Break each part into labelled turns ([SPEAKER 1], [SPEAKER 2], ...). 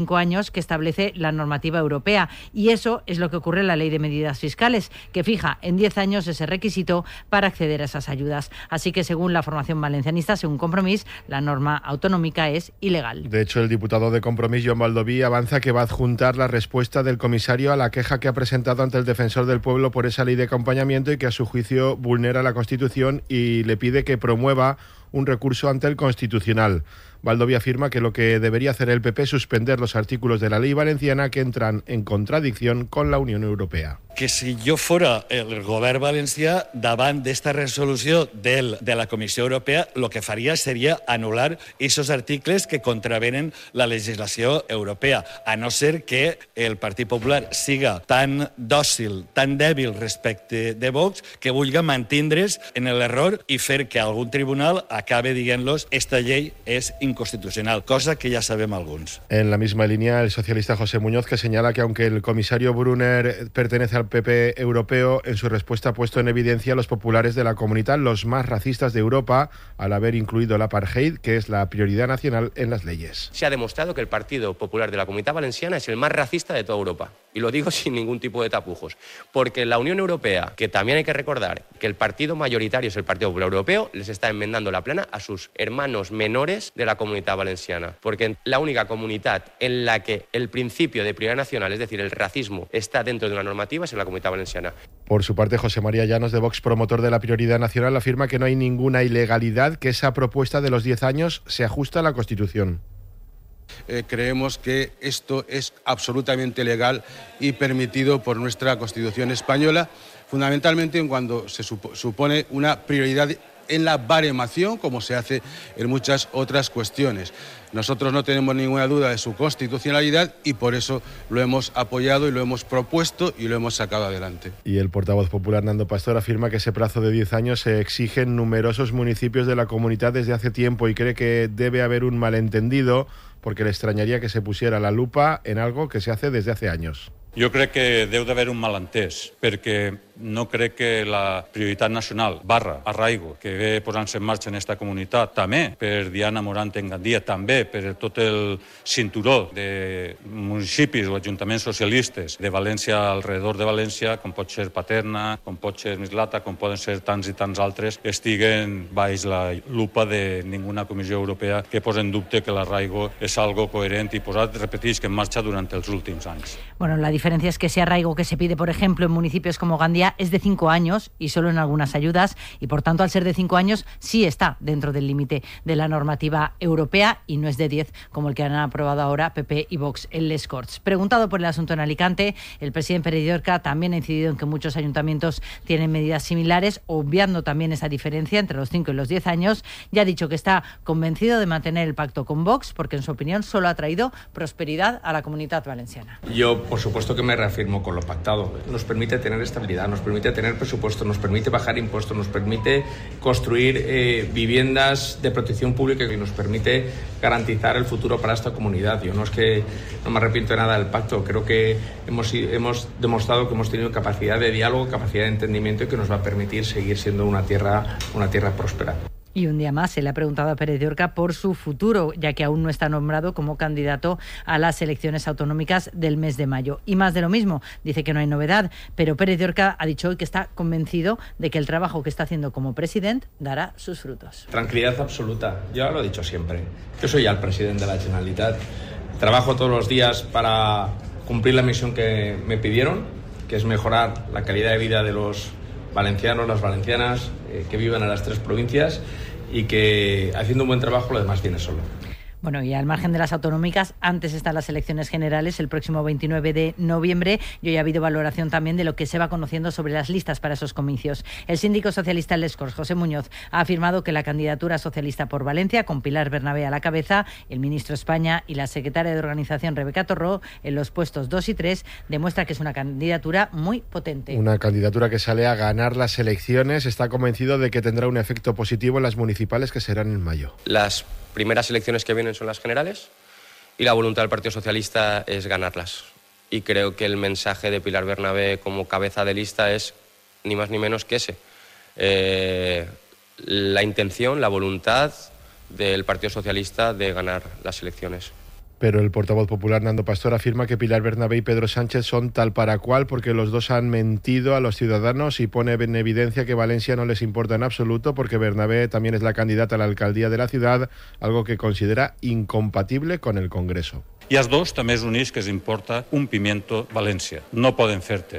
[SPEAKER 1] 5 años que establece la normativa europea, y eso es lo que ocurre en la Ley de Medidas Fiscales, que fija en 10 años ese requisito para acceder a esas ayudas. Así que, según la formación valencianista, según Compromís, la norma autonómica es ilegal.
[SPEAKER 2] De hecho, el diputado de Compromís, Jon Baldoví, avanza que va a adjuntar la respuesta del comisario a la queja que ha presentado ante el Defensor del Pueblo por esa ley de acompañamiento y que a su juicio vulnera la Constitución, y le pide que promueva un recurso ante el Constitucional. Baldoví afirma que lo que debería hacer el PP es suspender los artículos de la ley valenciana que entran en contradicción con la Unión Europea.
[SPEAKER 3] Que si jo fora el govern valencià, davant d'esta resolució de la Comissió Europea, el que faria seria anul·lar aquests articles que contravenen la legislació europea, a no ser que el Partit Popular siga tan dòcil, tan dèbil respecte de Vox, que vulgui mantindre's en l'error i fer que algun tribunal acabe dient-los esta llei és inconstitucional, cosa que ya sabemos algunos.
[SPEAKER 2] En la misma línea, el socialista José Muñoz, que señala que aunque el comisario Brunner pertenece al PP europeo, en su respuesta ha puesto en evidencia a los populares de la comunidad, los más racistas de Europa, al haber incluido el apartheid, que es la prioridad nacional en las leyes.
[SPEAKER 4] Se ha demostrado que el Partido Popular de la Comunidad Valenciana es el más racista de toda Europa. Y lo digo sin ningún tipo de tapujos. Porque la Unión Europea, que también hay que recordar que el partido mayoritario es el Partido Popular Europeo, les está enmendando la plana a sus hermanos menores de la Comunidad Valenciana. Porque la única comunidad en la que el principio de prioridad nacional, es decir, el racismo, está dentro de una normativa es en la Comunidad Valenciana.
[SPEAKER 2] Por su parte, José María Llanos, de Vox, promotor de la prioridad nacional, afirma que no hay ninguna ilegalidad, que esa propuesta de los 10 años se ajusta a la Constitución.
[SPEAKER 5] Creemos que esto es absolutamente legal y permitido por nuestra Constitución española, fundamentalmente cuando se supone una prioridad en la baremación, como se hace en muchas otras cuestiones. Nosotros no tenemos ninguna duda de su constitucionalidad y por eso lo hemos apoyado y lo hemos propuesto y lo hemos sacado adelante.
[SPEAKER 2] Y el portavoz popular Nando Pastor afirma que ese plazo de 10 años se exige en numerosos municipios de la comunidad desde hace tiempo y cree que debe haber un malentendido porque le extrañaría que se pusiera la lupa en algo que se hace desde hace años.
[SPEAKER 6] Jo crec que deu d'haver un malentès, perquè no crec que la prioritat nacional arraigo, que ve posant-se en marxa en aquesta comunitat, també per Diana Morant en Gandia, també per tot el cinturó de municipis o ajuntaments socialistes de València, alrededor de València, com pot ser Paterna, com pot ser Mislata, com poden ser tants i tants altres, estiguen baix la lupa de ninguna comissió europea que posa en dubte que l'arraigo és algo coherent i posat, repetisc, en marxa durant els últims anys.
[SPEAKER 1] Bueno, la diferencia es que ese arraigo que se pide, por ejemplo, en municipios como Gandia es de 5 años y solo en algunas ayudas, y por tanto, al ser de 5 años, sí está dentro del límite de la normativa europea y no es de 10, como el que han aprobado ahora PP y Vox en Les Corts. Preguntado por el asunto en Alicante, el presidente Pere Llorca también ha incidido en que muchos ayuntamientos tienen medidas similares, obviando también esa diferencia entre los 5 y los 10 años. Ya ha dicho que está convencido de mantener el pacto con Vox, porque en su opinión solo ha traído prosperidad a la Comunidad Valenciana.
[SPEAKER 7] Yo, por supuesto, que me reafirmo con lo pactado. Nos permite tener estabilidad, nos permite tener presupuesto, nos permite bajar impuestos, nos permite construir viviendas de protección pública y nos permite garantizar el futuro para esta comunidad. Yo no es que no me arrepiento de nada del pacto, creo que hemos demostrado que hemos tenido capacidad de diálogo, capacidad de entendimiento y que nos va a permitir seguir siendo una tierra próspera.
[SPEAKER 1] Y un día más se le ha preguntado a Pérez Llorca por su futuro, ya que aún no está nombrado como candidato a las elecciones autonómicas del mes de mayo. Y más de lo mismo, dice que no hay novedad, pero Pérez Llorca ha dicho hoy que está convencido de que el trabajo que está haciendo como presidente dará sus frutos.
[SPEAKER 7] Tranquilidad absoluta, yo lo he dicho siempre. Yo soy ya el presidente de la Generalitat, trabajo todos los días para cumplir la misión que me pidieron, que es mejorar la calidad de vida de los valencianos, las valencianas que viven en las 3 provincias y que haciendo un buen trabajo lo demás viene solo.
[SPEAKER 1] Bueno, y al margen de las autonómicas, antes están las elecciones generales el próximo 29 de noviembre y hoy ha habido valoración también de lo que se va conociendo sobre las listas para esos comicios. El síndico socialista en Les Corts, José Muñoz, ha afirmado que la candidatura socialista por Valencia, con Pilar Bernabé a la cabeza, el ministro España y la secretaria de organización Rebeca Torró en los puestos 2 y 3, demuestra que es una candidatura muy potente.
[SPEAKER 2] Una candidatura que sale a ganar las elecciones. Está convencido de que tendrá un efecto positivo en las municipales que serán en mayo.
[SPEAKER 4] Las primeras elecciones que vienen son las generales y la voluntad del Partido Socialista es ganarlas. Y creo que el mensaje de Pilar Bernabé como cabeza de lista es ni más ni menos que ese. La intención, la voluntad del Partido Socialista de ganar las elecciones.
[SPEAKER 2] Pero el portavoz popular Nando Pastor afirma que Pilar Bernabé y Pedro Sánchez son tal para cual porque los dos han mentido a los ciudadanos y pone en evidencia que Valencia no les importa en absoluto porque Bernabé también es la candidata a la alcaldía de la ciudad, algo que considera incompatible con el Congreso.
[SPEAKER 6] I als dos també és unís que els importa un pimiento València. No poden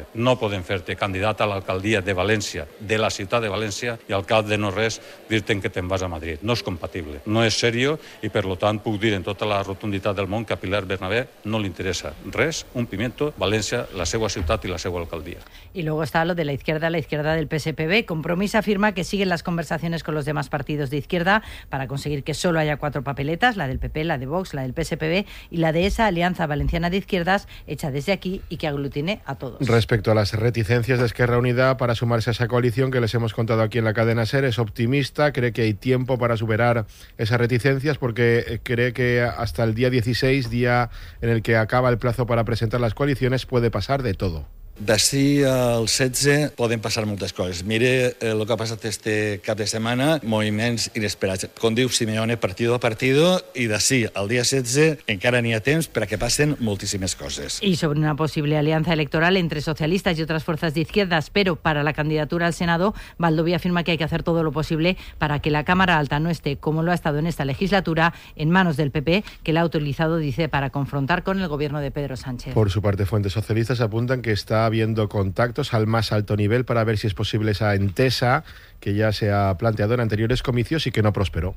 [SPEAKER 6] fer-te candidat a l'alcaldia de València, de la ciutat de València, i al cap de no res dir-te que te'n vas a Madrid. No és compatible, no és serio i per tant puc dir en tota la rotunditat del món que a Pilar Bernabé no li interessa res, un pimiento València, la seva ciutat i la seva alcaldia.
[SPEAKER 1] Y luego está lo de la izquierda del PSPB. Compromís afirma que siguen las conversaciones con los demás partidos de izquierda para conseguir que solo haya 4 papeletas, la del PP, la de Vox, la del PSPB y la de esa Alianza Valenciana de Izquierdas hecha desde aquí y que aglutine a todos.
[SPEAKER 2] Respecto a las reticencias de Esquerra Unida para sumarse a esa coalición que les hemos contado aquí en la cadena SER, es optimista, cree que hay tiempo para superar esas reticencias porque cree que hasta el día 16, día en el que acaba el plazo para presentar las coaliciones, puede pasar de todo.
[SPEAKER 3] D'ací al 16 poden passar moltes coses. Mire el que ha passat este cap de setmana, moviments inesperats. Com diu Simeone, partido a partido, i d'ací al dia 16 encara n'hi ha temps per a que passen moltíssimes coses.
[SPEAKER 1] Y sobre una posible alianza electoral entre socialistas y otras fuerzas de izquierdas, pero para la candidatura al Senado, Baldoví afirma que hay que hacer todo lo posible para que la Cámara Alta no esté, como lo ha estado en esta legislatura, en manos del PP, que la ha utilizado, dice, para confrontar con el gobierno de Pedro Sánchez.
[SPEAKER 2] Por su parte, fuentes socialistas apuntan que está habiendo contactos al más alto nivel para ver si es posible esa entesa que ya se ha planteado en anteriores comicios y que no prosperó.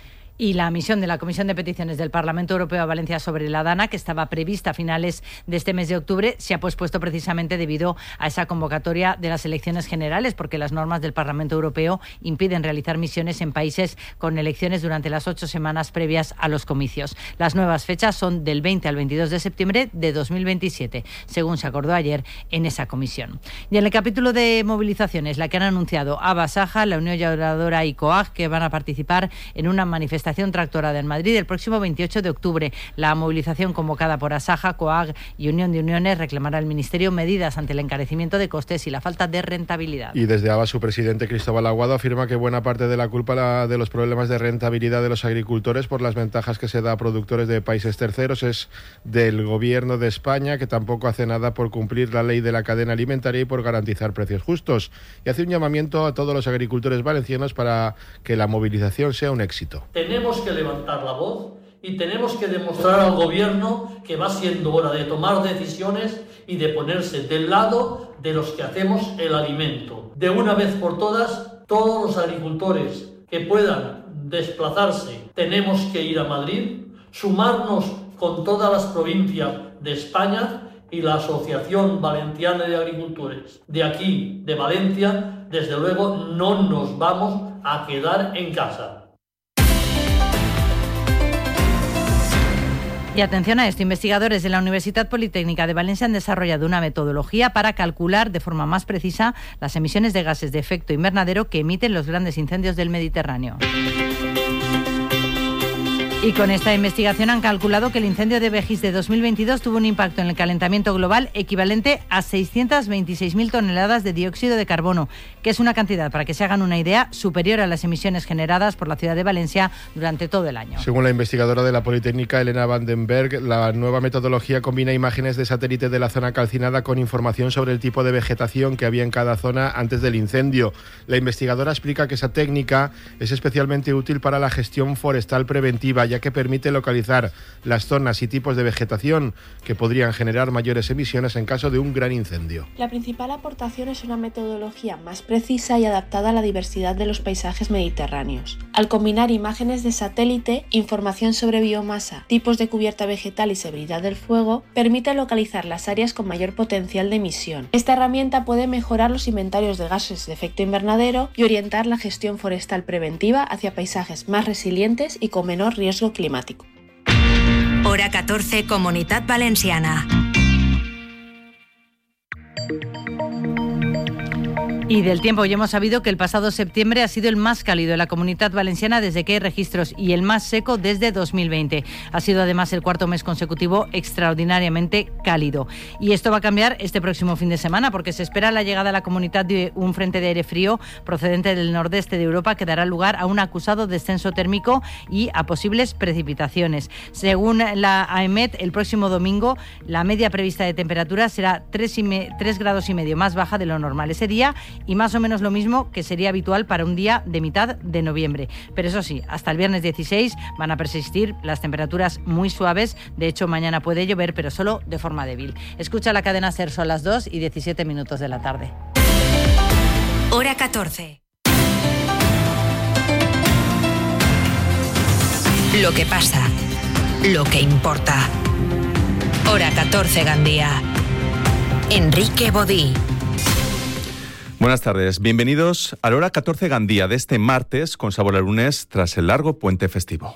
[SPEAKER 1] Y la misión de la Comisión de Peticiones del Parlamento Europeo a Valencia sobre la DANA, que estaba prevista a finales de este mes de octubre, se ha pospuesto precisamente debido a esa convocatoria de las elecciones generales, porque las normas del Parlamento Europeo impiden realizar misiones en países con elecciones durante las 8 semanas previas a los comicios. Las nuevas fechas son del 20 al 22 de septiembre de 2027, según se acordó ayer en esa comisión. Y en el capítulo de movilizaciones, la que han anunciado ABA, Saja, la Unión Llauradora y COAG, que van a participar en una manifestación tractorada en Madrid el próximo 28 de octubre. La movilización convocada por Asaja, COAG y Unión de Uniones reclamará al Ministerio medidas ante el encarecimiento de costes y la falta de rentabilidad.
[SPEAKER 2] Y desde ABA, su presidente Cristóbal Aguado afirma que buena parte de la culpa de los problemas de rentabilidad de los agricultores por las ventajas que se da a productores de países terceros es del Gobierno de España, que tampoco hace nada por cumplir la ley de la cadena alimentaria y por garantizar precios justos. Y hace un llamamiento a todos los agricultores valencianos para que la movilización sea un éxito.
[SPEAKER 8] Tenemos que levantar la voz y tenemos que demostrar al gobierno que va siendo hora de tomar decisiones y de ponerse del lado de los que hacemos el alimento. De una vez por todas, todos los agricultores que puedan desplazarse, tenemos que ir a Madrid, sumarnos con todas las provincias de España y la Asociación Valenciana de Agricultores. De aquí, de Valencia, desde luego no nos vamos a quedar en casa.
[SPEAKER 1] Y atención a esto, investigadores de la Universidad Politécnica de Valencia han desarrollado una metodología para calcular de forma más precisa las emisiones de gases de efecto invernadero que emiten los grandes incendios del Mediterráneo. Y con esta investigación han calculado que el incendio de Begís de 2022 tuvo un impacto en el calentamiento global equivalente a 626.000 toneladas de dióxido de carbono, que es una cantidad, para que se hagan una idea, superior a las emisiones generadas por la ciudad de Valencia durante todo el año.
[SPEAKER 2] Según la investigadora de la Politécnica, Elena Vandenberg, la nueva metodología combina imágenes de satélite de la zona calcinada con información sobre el tipo de vegetación que había en cada zona antes del incendio. La investigadora explica que esa técnica es especialmente útil para la gestión forestal preventiva, ya que permite localizar las zonas y tipos de vegetación que podrían generar mayores emisiones en caso de un gran incendio.
[SPEAKER 9] La principal aportación es una metodología más precisa y adaptada a la diversidad de los paisajes mediterráneos. Al combinar imágenes de satélite, información sobre biomasa, tipos de cubierta vegetal y severidad del fuego, permite localizar las áreas con mayor potencial de emisión. Esta herramienta puede mejorar los inventarios de gases de efecto invernadero y orientar la gestión forestal preventiva hacia paisajes más resilientes y con menor riesgo climático.
[SPEAKER 10] Hora 14, Comunitat Valenciana.
[SPEAKER 1] Y del tiempo, ya hemos sabido que el pasado septiembre ha sido el más cálido en la Comunitat Valenciana desde que hay registros y el más seco desde 2020. Ha sido además el cuarto mes consecutivo extraordinariamente cálido. Y esto va a cambiar este próximo fin de semana porque se espera la llegada a la comunidad de un frente de aire frío procedente del nordeste de Europa que dará lugar a un acusado descenso térmico y a posibles precipitaciones. Según la AEMET, el próximo domingo la media prevista de temperatura será 3,5 grados más baja de lo normal ese día y más o menos lo mismo que sería habitual para un día de mitad de noviembre. Pero eso sí, hasta el viernes 16 van a persistir las temperaturas muy suaves. De hecho, mañana puede llover, pero solo de forma débil. Escucha la cadena SER, son las 2:17 de la tarde.
[SPEAKER 10] Hora 14. Lo que pasa, lo que importa. Hora 14, Gandía. Enrique Bodí.
[SPEAKER 11] Buenas tardes, bienvenidos a la hora 14 Gandía de este martes con sabor a lunes tras el largo puente festivo.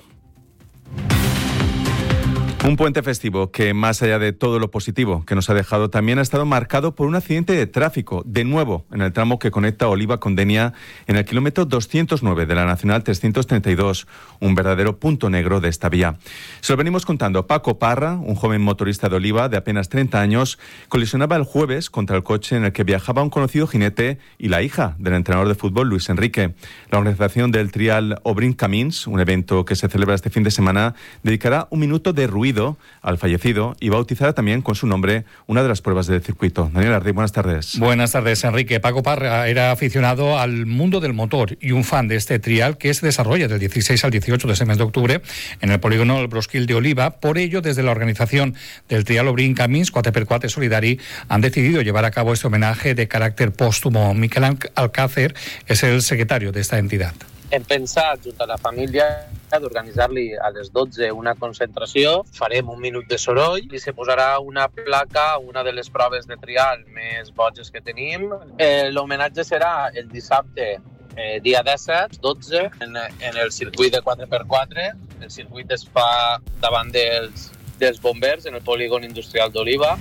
[SPEAKER 11] Un puente festivo que, más allá de todo lo positivo que nos ha dejado, también ha estado marcado por un accidente de tráfico, de nuevo, en el tramo que conecta Oliva con Denia, en el kilómetro 209 de la Nacional 332, un verdadero punto negro de esta vía. Se lo venimos contando. Paco Parra, un joven motorista de Oliva de apenas 30 años, colisionaba el jueves contra el coche en el que viajaba un conocido jinete y la hija del entrenador de fútbol, Luis Enrique. La organización del trial Obrin Camins, un evento que se celebra este fin de semana, dedicará un minuto de ruido al fallecido y bautizará también con su nombre una de las pruebas del circuito. Daniel Ardi, buenas tardes.
[SPEAKER 12] Buenas tardes, Enrique. Paco Parra era aficionado al mundo del motor y un fan de este trial que se desarrolla del 16 al 18 de ese mes de octubre en el polígono El Brosquil de Oliva. Por ello, desde la organización del trial Obrin Camins 4x4 Solidari han decidido llevar a cabo este homenaje de carácter póstumo. Miquel Alcácer es el secretario de esta entidad.
[SPEAKER 13] Hem pensat, junt a la família, d'organitzar-li a les 12 una concentració, farem un minut de soroll i se posarà una placa, una de les proves de trial més boges que tenim. L'homenatge serà el dissabte, dia 17, 12, en el circuit de 4x4. El circuit es fa davant dels bombers en el polígon industrial d'Oliva.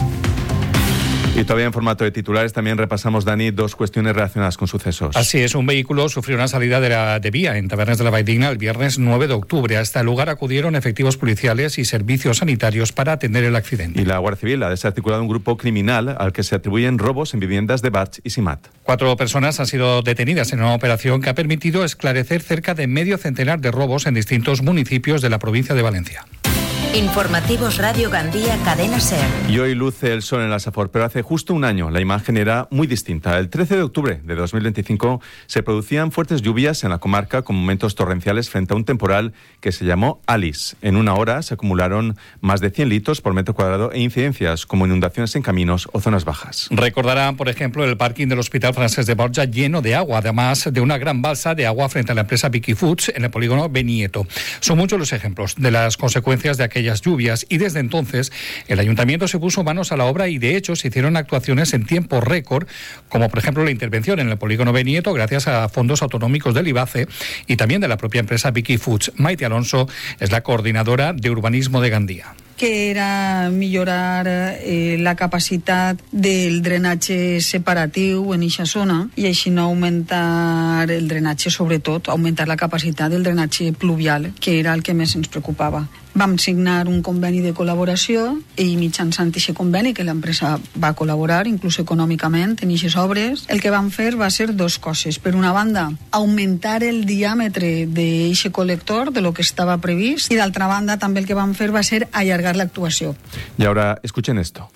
[SPEAKER 11] Y todavía en formato de titulares también repasamos, Dani, dos cuestiones relacionadas con sucesos.
[SPEAKER 12] Así es, un vehículo sufrió una salida de vía en Tabernes de la Valldigna el viernes 9 de octubre. Hasta el lugar acudieron efectivos policiales y servicios sanitarios para atender el accidente.
[SPEAKER 11] Y la Guardia Civil ha desarticulado un grupo criminal al que se atribuyen robos en viviendas de Barx y Simat.
[SPEAKER 12] 4 personas han sido detenidas en una operación que ha permitido esclarecer cerca de medio centenar de robos en distintos municipios de la provincia de Valencia.
[SPEAKER 10] Informativos Radio Gandía, Cadena SER.
[SPEAKER 11] Y hoy luce el sol en la Safor, pero hace justo un año la imagen era muy distinta. El 13 de octubre de 2025 se producían fuertes lluvias en la comarca con momentos torrenciales frente a un temporal que se llamó Alice. En una hora se acumularon más de 100 litros por metro cuadrado e incidencias como inundaciones en caminos o zonas bajas.
[SPEAKER 12] Recordarán, por ejemplo, el parking del Hospital Francés de Borja lleno de agua, además de una gran balsa de agua frente a la empresa Vicky Foods en el polígono Benieto. Son muchos los ejemplos de las consecuencias de aquellas lluvias y desde entonces el ayuntamiento se puso manos a la obra y de hecho se hicieron actuaciones en tiempo récord, como por ejemplo la intervención en el polígono Benieto gracias a fondos autonómicos del IBACE y también de la propia empresa Vicky Foods. Maite Alonso es la coordinadora de urbanismo de Gandía.
[SPEAKER 14] Que era millorar la capacitat del drenatge separatiu en eixa zona i així no augmentar el drenatge, sobretot augmentar la capacitat del drenatge pluvial, que era el que més ens preocupava. Vam signar un conveni de col·laboració i mitjançant aquest conveni, que l'empresa va col·laborar inclús econòmicament en aquestes obres, el que vam fer va ser dos coses. Per una banda, augmentar el diàmetre d'aquest col·lector de lo que estava previst i d'altra banda també el que vam fer va ser allargar la actuació.
[SPEAKER 11] Y ahora escuchen esto.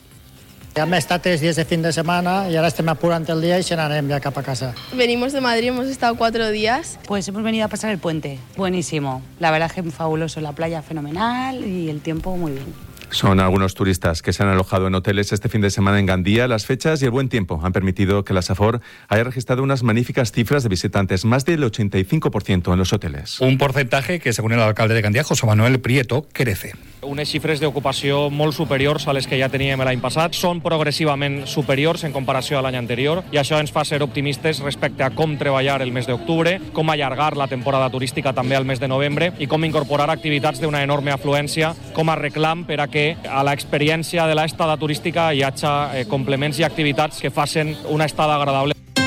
[SPEAKER 15] Hem estat 3 días de fin de semana y ahora estem apurant el día y se n'anem ya cap a casa.
[SPEAKER 16] Venimos de Madrid, hemos estado 4 días.
[SPEAKER 17] Pues hemos venido a pasar el puente. Buenísimo. La verdad es que fabuloso. La playa fenomenal y el tiempo muy bien.
[SPEAKER 11] Son algunos turistas que se han alojado en hoteles este fin de semana en Gandía. Las fechas y el buen tiempo han permitido que la Safor haya registrado unas magníficas cifras de visitantes, más del 85% en los hoteles.
[SPEAKER 12] Un porcentaje que, según el alcalde de Gandía, José Manuel Prieto, crece.
[SPEAKER 18] Unes xifres d'ocupació molt superiors a les que ja teníem l'any passat. Són progressivament superiors en comparació a l'any anterior i això ens fa ser optimistes respecte a com treballar el mes d'octubre, com allargar la temporada turística també al mes de novembre i com incorporar activitats d'una enorme afluència com a reclam per a que a l'experiència de l'estada turística hi hagi complements i activitats que facin una estada agradable.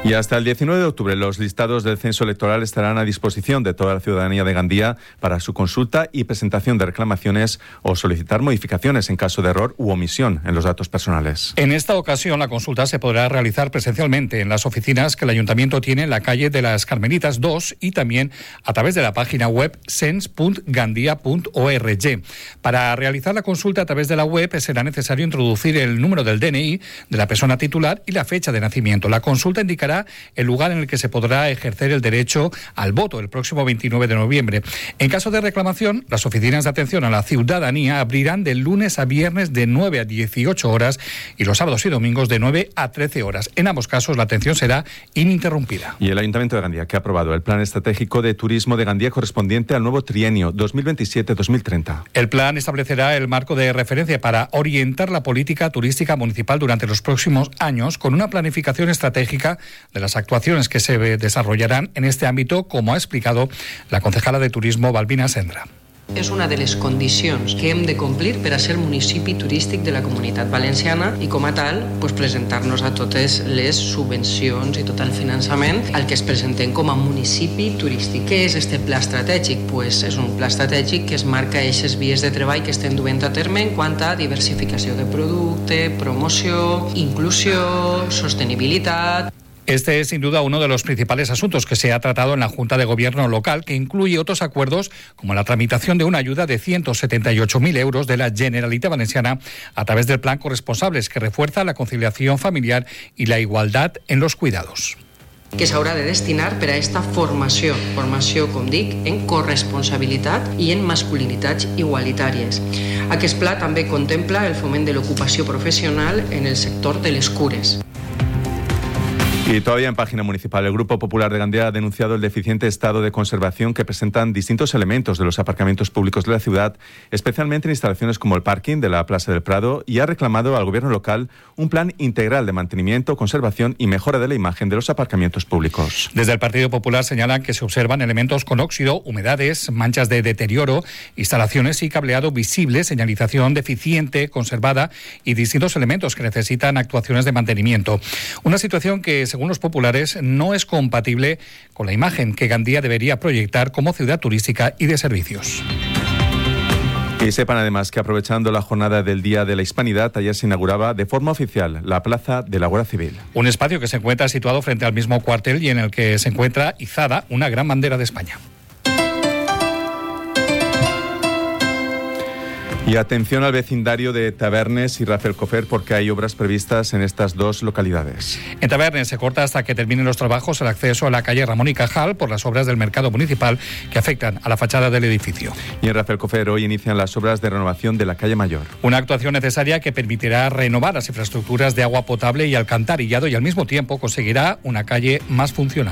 [SPEAKER 11] Y hasta el 19 de octubre los listados del censo electoral estarán a disposición de toda la ciudadanía de Gandía para su consulta y presentación de reclamaciones o solicitar modificaciones en caso de error u omisión en los datos personales.
[SPEAKER 12] En esta ocasión la consulta se podrá realizar presencialmente en las oficinas que el Ayuntamiento tiene en la calle de las Carmelitas 2 y también a través de la página web cens.gandia.org. Para realizar la consulta a través de la web será necesario introducir el número del DNI de la persona titular y la fecha de nacimiento. La consulta indicará el lugar en el que se podrá ejercer el derecho al voto el próximo 29 de noviembre. En caso de reclamación, las oficinas de atención a la ciudadanía abrirán de lunes a viernes de 9 a 18 horas y los sábados y domingos de 9 a 13 horas. En ambos casos la atención será ininterrumpida.
[SPEAKER 11] Y el Ayuntamiento de Gandía, que ha aprobado el Plan Estratégico de Turismo de Gandía correspondiente al nuevo trienio 2027-2030.
[SPEAKER 12] El plan establecerá el marco de referencia para orientar la política turística municipal durante los próximos años con una planificación estratégica de las actuaciones que se desarrollarán en este ámbito, como ha explicado la concejala de Turismo, Balbina Sendra.
[SPEAKER 19] És una de les condicions que hem de complir per a ser municipi turístic de la Comunitat Valenciana i, com a tal, presentar-nos a totes les subvencions i tot el finançament al que es presentem com a municipi turístic. Què és este pla estratègic? És un pla estratègic que es marca eixes vies de treball que estem duent a terme en quant a diversificació de producte, promoció, inclusió, sostenibilitat.
[SPEAKER 12] Este es sin duda uno de los principales asuntos que se ha tratado en la Junta de Gobierno local, que incluye otros acuerdos como la tramitación de una ayuda de 178.000 euros de la Generalitat Valenciana a través del Plan Corresponsables, que refuerza la conciliación familiar y la igualdad en los cuidados.
[SPEAKER 19] Que s'haurà de destinar per a esta formació, com dic, en corresponsabilitat i en masculinitats igualitàries. Aquest pla també contempla el foment de l'ocupació professional en el sector de les cures.
[SPEAKER 11] Y todavía en página municipal, el Grupo Popular de Gandía ha denunciado el deficiente estado de conservación que presentan distintos elementos de los aparcamientos públicos de la ciudad, especialmente en instalaciones como el parking de la Plaza del Prado, y ha reclamado al gobierno local un plan integral de mantenimiento, conservación y mejora de la imagen de los aparcamientos públicos.
[SPEAKER 12] Desde el Partido Popular señalan que se observan elementos con óxido, humedades, manchas de deterioro, instalaciones y cableado visible, señalización deficiente, conservada y distintos elementos que necesitan actuaciones de mantenimiento. Una situación que, según los populares, no es compatible con la imagen que Gandía debería proyectar como ciudad turística y de servicios.
[SPEAKER 11] Y sepan además que, aprovechando la jornada del Día de la Hispanidad, ayer se inauguraba de forma oficial la Plaza de la Guardia Civil.
[SPEAKER 12] Un espacio que se encuentra situado frente al mismo cuartel y en el que se encuentra izada una gran bandera de España.
[SPEAKER 11] Y atención al vecindario de Tavernes y Rafelcofer, porque hay obras previstas en estas dos localidades.
[SPEAKER 12] En Tavernes se corta hasta que terminen los trabajos el acceso a la calle Ramón y Cajal por las obras del mercado municipal que afectan a la fachada del edificio.
[SPEAKER 11] Y en Rafelcofer hoy inician las obras de renovación de la calle Mayor.
[SPEAKER 12] Una actuación necesaria que permitirá renovar las infraestructuras de agua potable y alcantarillado y al mismo tiempo conseguirá una calle más funcional.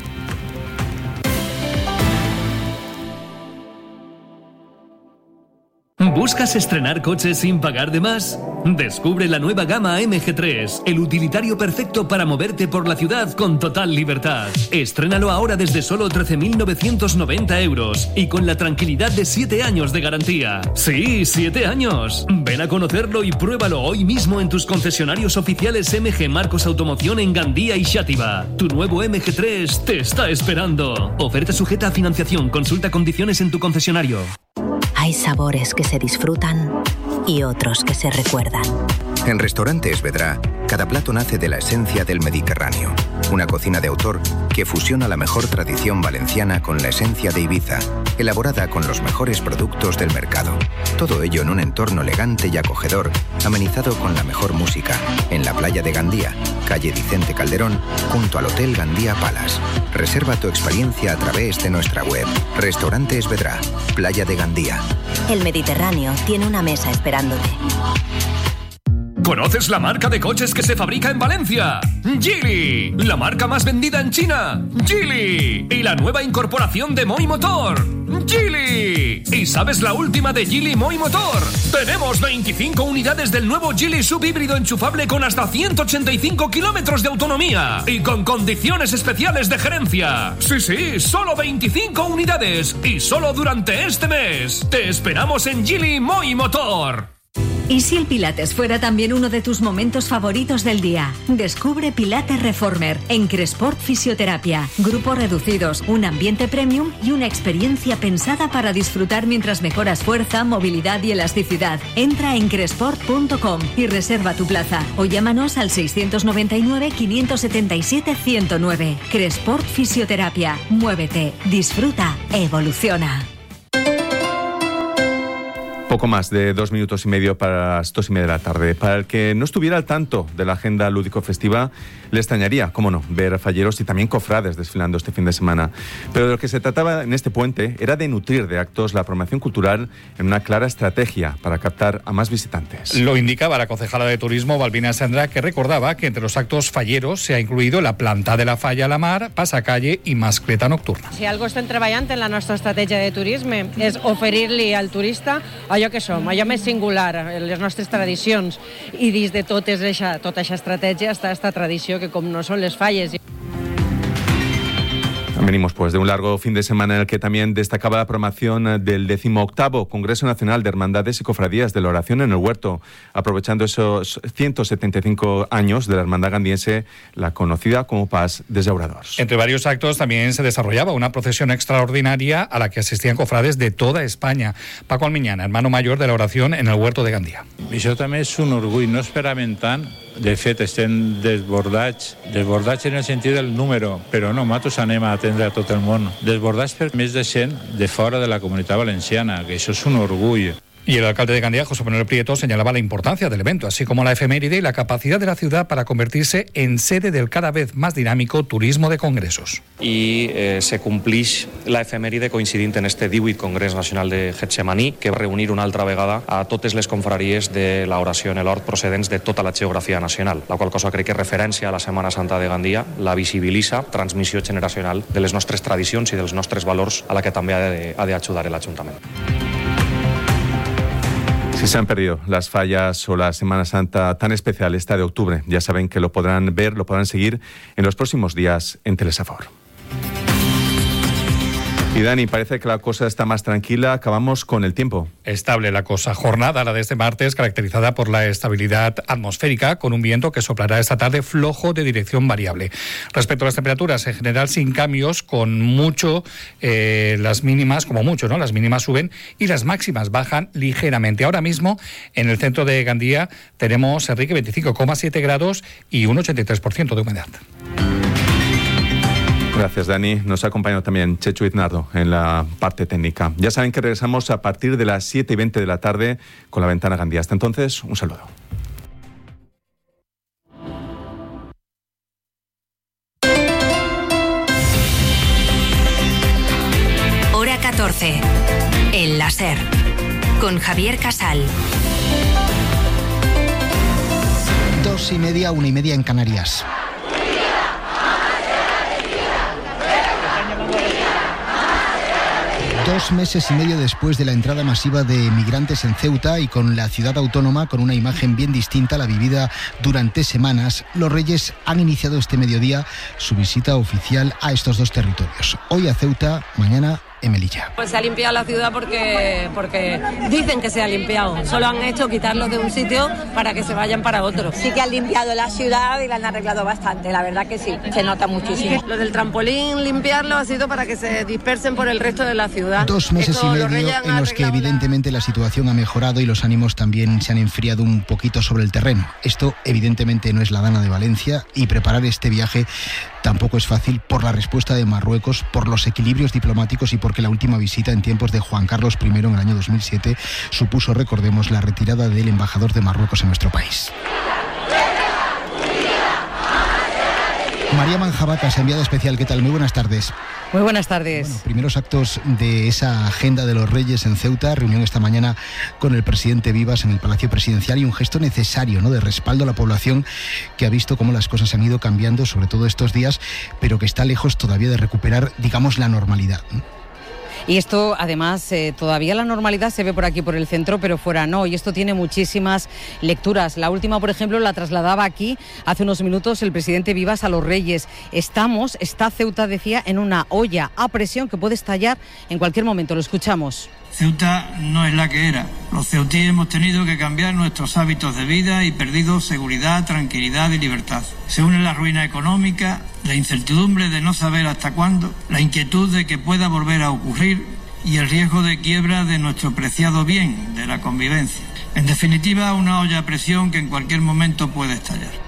[SPEAKER 20] ¿Buscas estrenar coches sin pagar de más? Descubre la nueva gama MG3, el utilitario perfecto para moverte por la ciudad con total libertad. Estrénalo ahora desde solo 13.990 euros y con la tranquilidad de 7 años de garantía. Sí, 7 años. Ven a conocerlo y pruébalo hoy mismo en tus concesionarios oficiales MG Marcos Automoción en Gandía y Xàtiva. Tu nuevo MG3 te está esperando. Oferta sujeta a financiación. Consulta condiciones en tu concesionario.
[SPEAKER 21] Hay sabores que se disfrutan y otros que se recuerdan.
[SPEAKER 22] En Restaurante Esvedra, cada plato nace de la esencia del Mediterráneo. Una cocina de autor que fusiona la mejor tradición valenciana con la esencia de Ibiza, elaborada con los mejores productos del mercado. Todo ello en un entorno elegante y acogedor, amenizado con la mejor música, en la playa de Gandía, calle Vicente Calderón, junto al Hotel Gandía Palace. Reserva tu experiencia a través de nuestra web. Restaurante Esvedra, playa de Gandía.
[SPEAKER 21] El Mediterráneo tiene una mesa esperándote.
[SPEAKER 20] ¿Conoces la marca de coches que se fabrica en Valencia? Geely. La marca más vendida en China. Geely. Y la nueva incorporación de Moi Motor. Geely. ¿Y sabes la última de Geely Moi Motor? Tenemos 25 unidades del nuevo Geely subhíbrido enchufable con hasta 185 kilómetros de autonomía y con condiciones especiales de gerencia. Sí, solo 25 unidades y solo durante este mes. Te esperamos en Geely Moi Motor.
[SPEAKER 5] ¿Y si el Pilates fuera también uno de tus momentos favoritos del día? Descubre Pilates Reformer en Cresport Fisioterapia. Grupos reducidos, un ambiente premium y una experiencia pensada para disfrutar mientras mejoras fuerza, movilidad y elasticidad. Entra en cresport.com y reserva tu plaza o llámanos al 699 577 109. Cresport Fisioterapia. Muévete, disfruta, evoluciona.
[SPEAKER 11] Poco más de 2 minutos y medio para las 2:30 de la tarde. Para el que no estuviera al tanto de la agenda lúdico-festiva, le extrañaría, cómo no, ver falleros y también cofrades desfilando este fin de semana. Pero de lo que se trataba en este puente era de nutrir de actos la programación cultural en una clara estrategia para captar a más visitantes.
[SPEAKER 12] Lo indicaba la concejala de Turismo, Balbina Sandra, que recordaba que entre los actos falleros se ha incluido la planta de la Falla a la Mar, passacalle i mascleta nocturna.
[SPEAKER 7] Si algo estem treballant en la nostra estratègia de turisme és oferir-li al turista allò que som, allò més singular, les nostres tradicions, i dins de tota aquesta estratègia està esta tradició que com no són les falles.
[SPEAKER 11] Venimos pues de un largo fin de semana en el que también destacaba la programación del 18º Congreso Nacional de Hermandades y Cofradías de la Oración en el Huerto, aprovechando esos 175 años de la hermandad gandiense, la conocida como Pas dels Llauradors.
[SPEAKER 12] Entre varios actos también se desarrollaba una procesión extraordinaria a la que asistían cofrades de toda España. Paco Almiñana, hermano mayor de la Oración en el Huerto de Gandía.
[SPEAKER 23] Això també és un orgull, no esperàvem tant. De fet, estem desbordats en el sentit del número, però no, nosaltres anem a atendre a tot el món. Desbordats per més de 100 de fora de la Comunitat Valenciana, que això és un orgull.
[SPEAKER 12] Y el alcalde de Gandía, José Manuel Prieto, señalaba la importancia del evento, así como la efeméride y la capacidad de la ciudad para convertirse en sede del cada vez más dinámico turismo de congresos.
[SPEAKER 18] I se complix la efemèride coincidint en este 18 Congrés Nacional de Getsemaní, que va reunir una altra vegada a totes les confraries de l'oració en l'hort procedents de tota la geografia nacional, la qual cosa crec que referència a la Setmana Santa de Gandia, la visibilitza, transmissió generacional de les nostres tradicions i dels nostres valors, a la que també ha d'ajudar l'Ajuntament.
[SPEAKER 11] Si se han perdido las fallas o la Semana Santa tan especial esta de octubre, ya saben que lo podrán ver, lo podrán seguir en los próximos días en Telesafor. Y Dani, parece que la cosa está más tranquila. Acabamos con el tiempo.
[SPEAKER 12] Estable la cosa. Jornada, la de este martes, caracterizada por la estabilidad atmosférica, con un viento que soplará esta tarde flojo de dirección variable. Respecto a las temperaturas, en general sin cambios, con mucho las mínimas, como mucho, ¿no? Las mínimas suben y las máximas bajan ligeramente. Ahora mismo, en el centro de Gandía, tenemos, Enrique, 25,7 grados y un 83% de humedad.
[SPEAKER 11] Gracias, Dani. Nos ha acompañado también Chechu Iznardo en la parte técnica. Ya saben que regresamos a partir de las 7:20 de la tarde con La Ventana Gandía. Hasta entonces, un saludo.
[SPEAKER 10] Hora 14. El láser. Con Javier Casal.
[SPEAKER 24] 2:30, 1:30 en Canarias. Dos meses y medio después de la entrada masiva de migrantes en Ceuta y con la ciudad autónoma con una imagen bien distinta a la vivida durante semanas, los Reyes han iniciado este mediodía su visita oficial a estos dos territorios. Hoy a Ceuta, mañana en Melilla.
[SPEAKER 25] Pues se ha limpiado la ciudad porque dicen que se ha limpiado. Solo han hecho quitarlos de un sitio para que se vayan para otro.
[SPEAKER 26] Sí que han limpiado la ciudad y la han arreglado bastante, la verdad que sí, se nota muchísimo.
[SPEAKER 25] Lo del trampolín, limpiarlo ha sido para que se dispersen por el resto de la ciudad.
[SPEAKER 24] 2 meses y medio en los que evidentemente la situación ha mejorado y los ánimos también se han enfriado un poquito sobre el terreno. Esto evidentemente no es la Dana de Valencia y preparar este viaje tampoco es fácil por la respuesta de Marruecos, por los equilibrios diplomáticos y porque la última visita en tiempos de Juan Carlos I en el año 2007 supuso, recordemos, la retirada del embajador de Marruecos en nuestro país. María Manjabacas, enviada especial, ¿qué tal? Muy buenas tardes.
[SPEAKER 1] Muy buenas tardes.
[SPEAKER 24] Bueno, primeros actos de esa agenda de los Reyes en Ceuta, reunión esta mañana con el presidente Vivas en el Palacio Presidencial y un gesto necesario, ¿no?, de respaldo a la población que ha visto cómo las cosas han ido cambiando, sobre todo estos días, pero que está lejos todavía de recuperar, digamos, la normalidad, ¿no?
[SPEAKER 1] Y esto, además, todavía la normalidad se ve por aquí, por el centro, pero fuera no. Y esto tiene muchísimas lecturas. La última, por ejemplo, la trasladaba aquí hace unos minutos el presidente Vivas a los Reyes. Está Ceuta, decía, en una olla a presión que puede estallar en cualquier momento. Lo escuchamos.
[SPEAKER 2] Ceuta no es la que era. Los ceutíes hemos tenido que cambiar nuestros hábitos de vida y perdido seguridad, tranquilidad y libertad. Se une la ruina económica, la incertidumbre de no saber hasta cuándo, la inquietud de que pueda volver a ocurrir y el riesgo de quiebra de nuestro preciado bien, de la convivencia. En definitiva, una olla a presión que en cualquier momento puede estallar.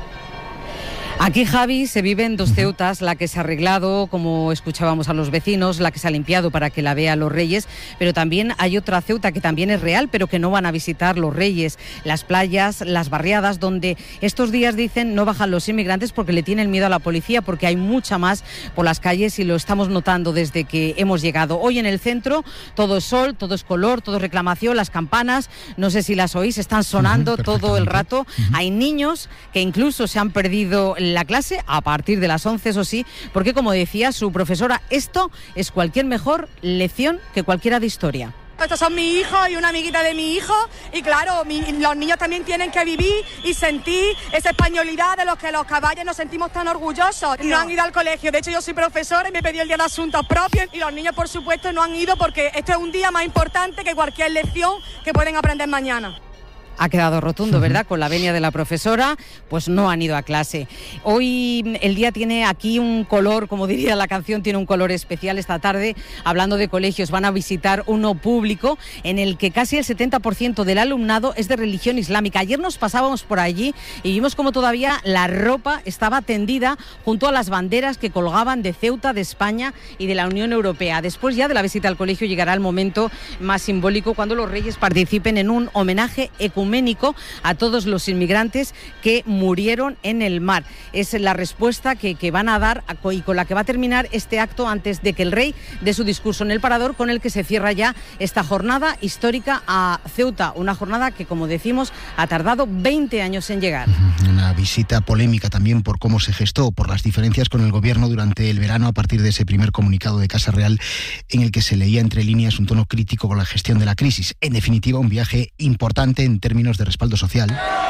[SPEAKER 3] Aquí, Javi, se viven dos Ceutas, la que se ha arreglado, como escuchábamos a los vecinos, la que se ha limpiado para que la vea los Reyes, pero también hay otra Ceuta que también es real, pero que no van a visitar los Reyes. Las playas, las barriadas, donde estos días dicen no bajan los inmigrantes porque le tienen miedo a la policía, porque hay mucha más por las calles y lo estamos notando desde que hemos llegado. Hoy en el centro todo es sol, todo es color, todo es reclamación, las campanas, no sé si las oís, están sonando todo el rato. Hay niños que incluso se han perdido la clase a partir de las 11, eso sí, porque como decía su profesora, esto es cualquier mejor lección que cualquiera de historia.
[SPEAKER 4] Estos son mis hijos y una amiguita de mi hijo y claro, los niños también tienen que vivir y sentir esa españolidad de los que los caballos nos sentimos tan orgullosos. No han ido al colegio, de hecho yo soy profesora y me pedí el día de asuntos propios y los niños por supuesto no han ido porque este es un día más importante que cualquier lección que pueden aprender mañana.
[SPEAKER 3] Ha quedado rotundo, ¿verdad? Con la venia de la profesora, pues no han ido a clase. Hoy el día tiene aquí un color, como diría la canción, tiene un color especial. Esta tarde, hablando de colegios, van a visitar uno público en el que casi el 70% del alumnado es de religión islámica. Ayer nos pasábamos por allí y vimos como todavía la ropa estaba tendida junto a las banderas que colgaban de Ceuta, de España y de la Unión Europea. Después ya de la visita al colegio llegará el momento más simbólico cuando los Reyes participen en un homenaje ecuménico a todos los inmigrantes que murieron en el mar. Es la respuesta que van a dar y con la que va a terminar este acto antes de que el rey dé su discurso en el Parador, con el que se cierra ya esta jornada histórica a Ceuta, una jornada que, como decimos, ha tardado 20 años en llegar.
[SPEAKER 24] Una visita polémica también por cómo se gestó, por las diferencias con el gobierno durante el verano a partir de ese primer comunicado de Casa Real en el que se leía entre líneas un tono crítico con la gestión de la crisis. En definitiva, un viaje importante en términos de respaldo social,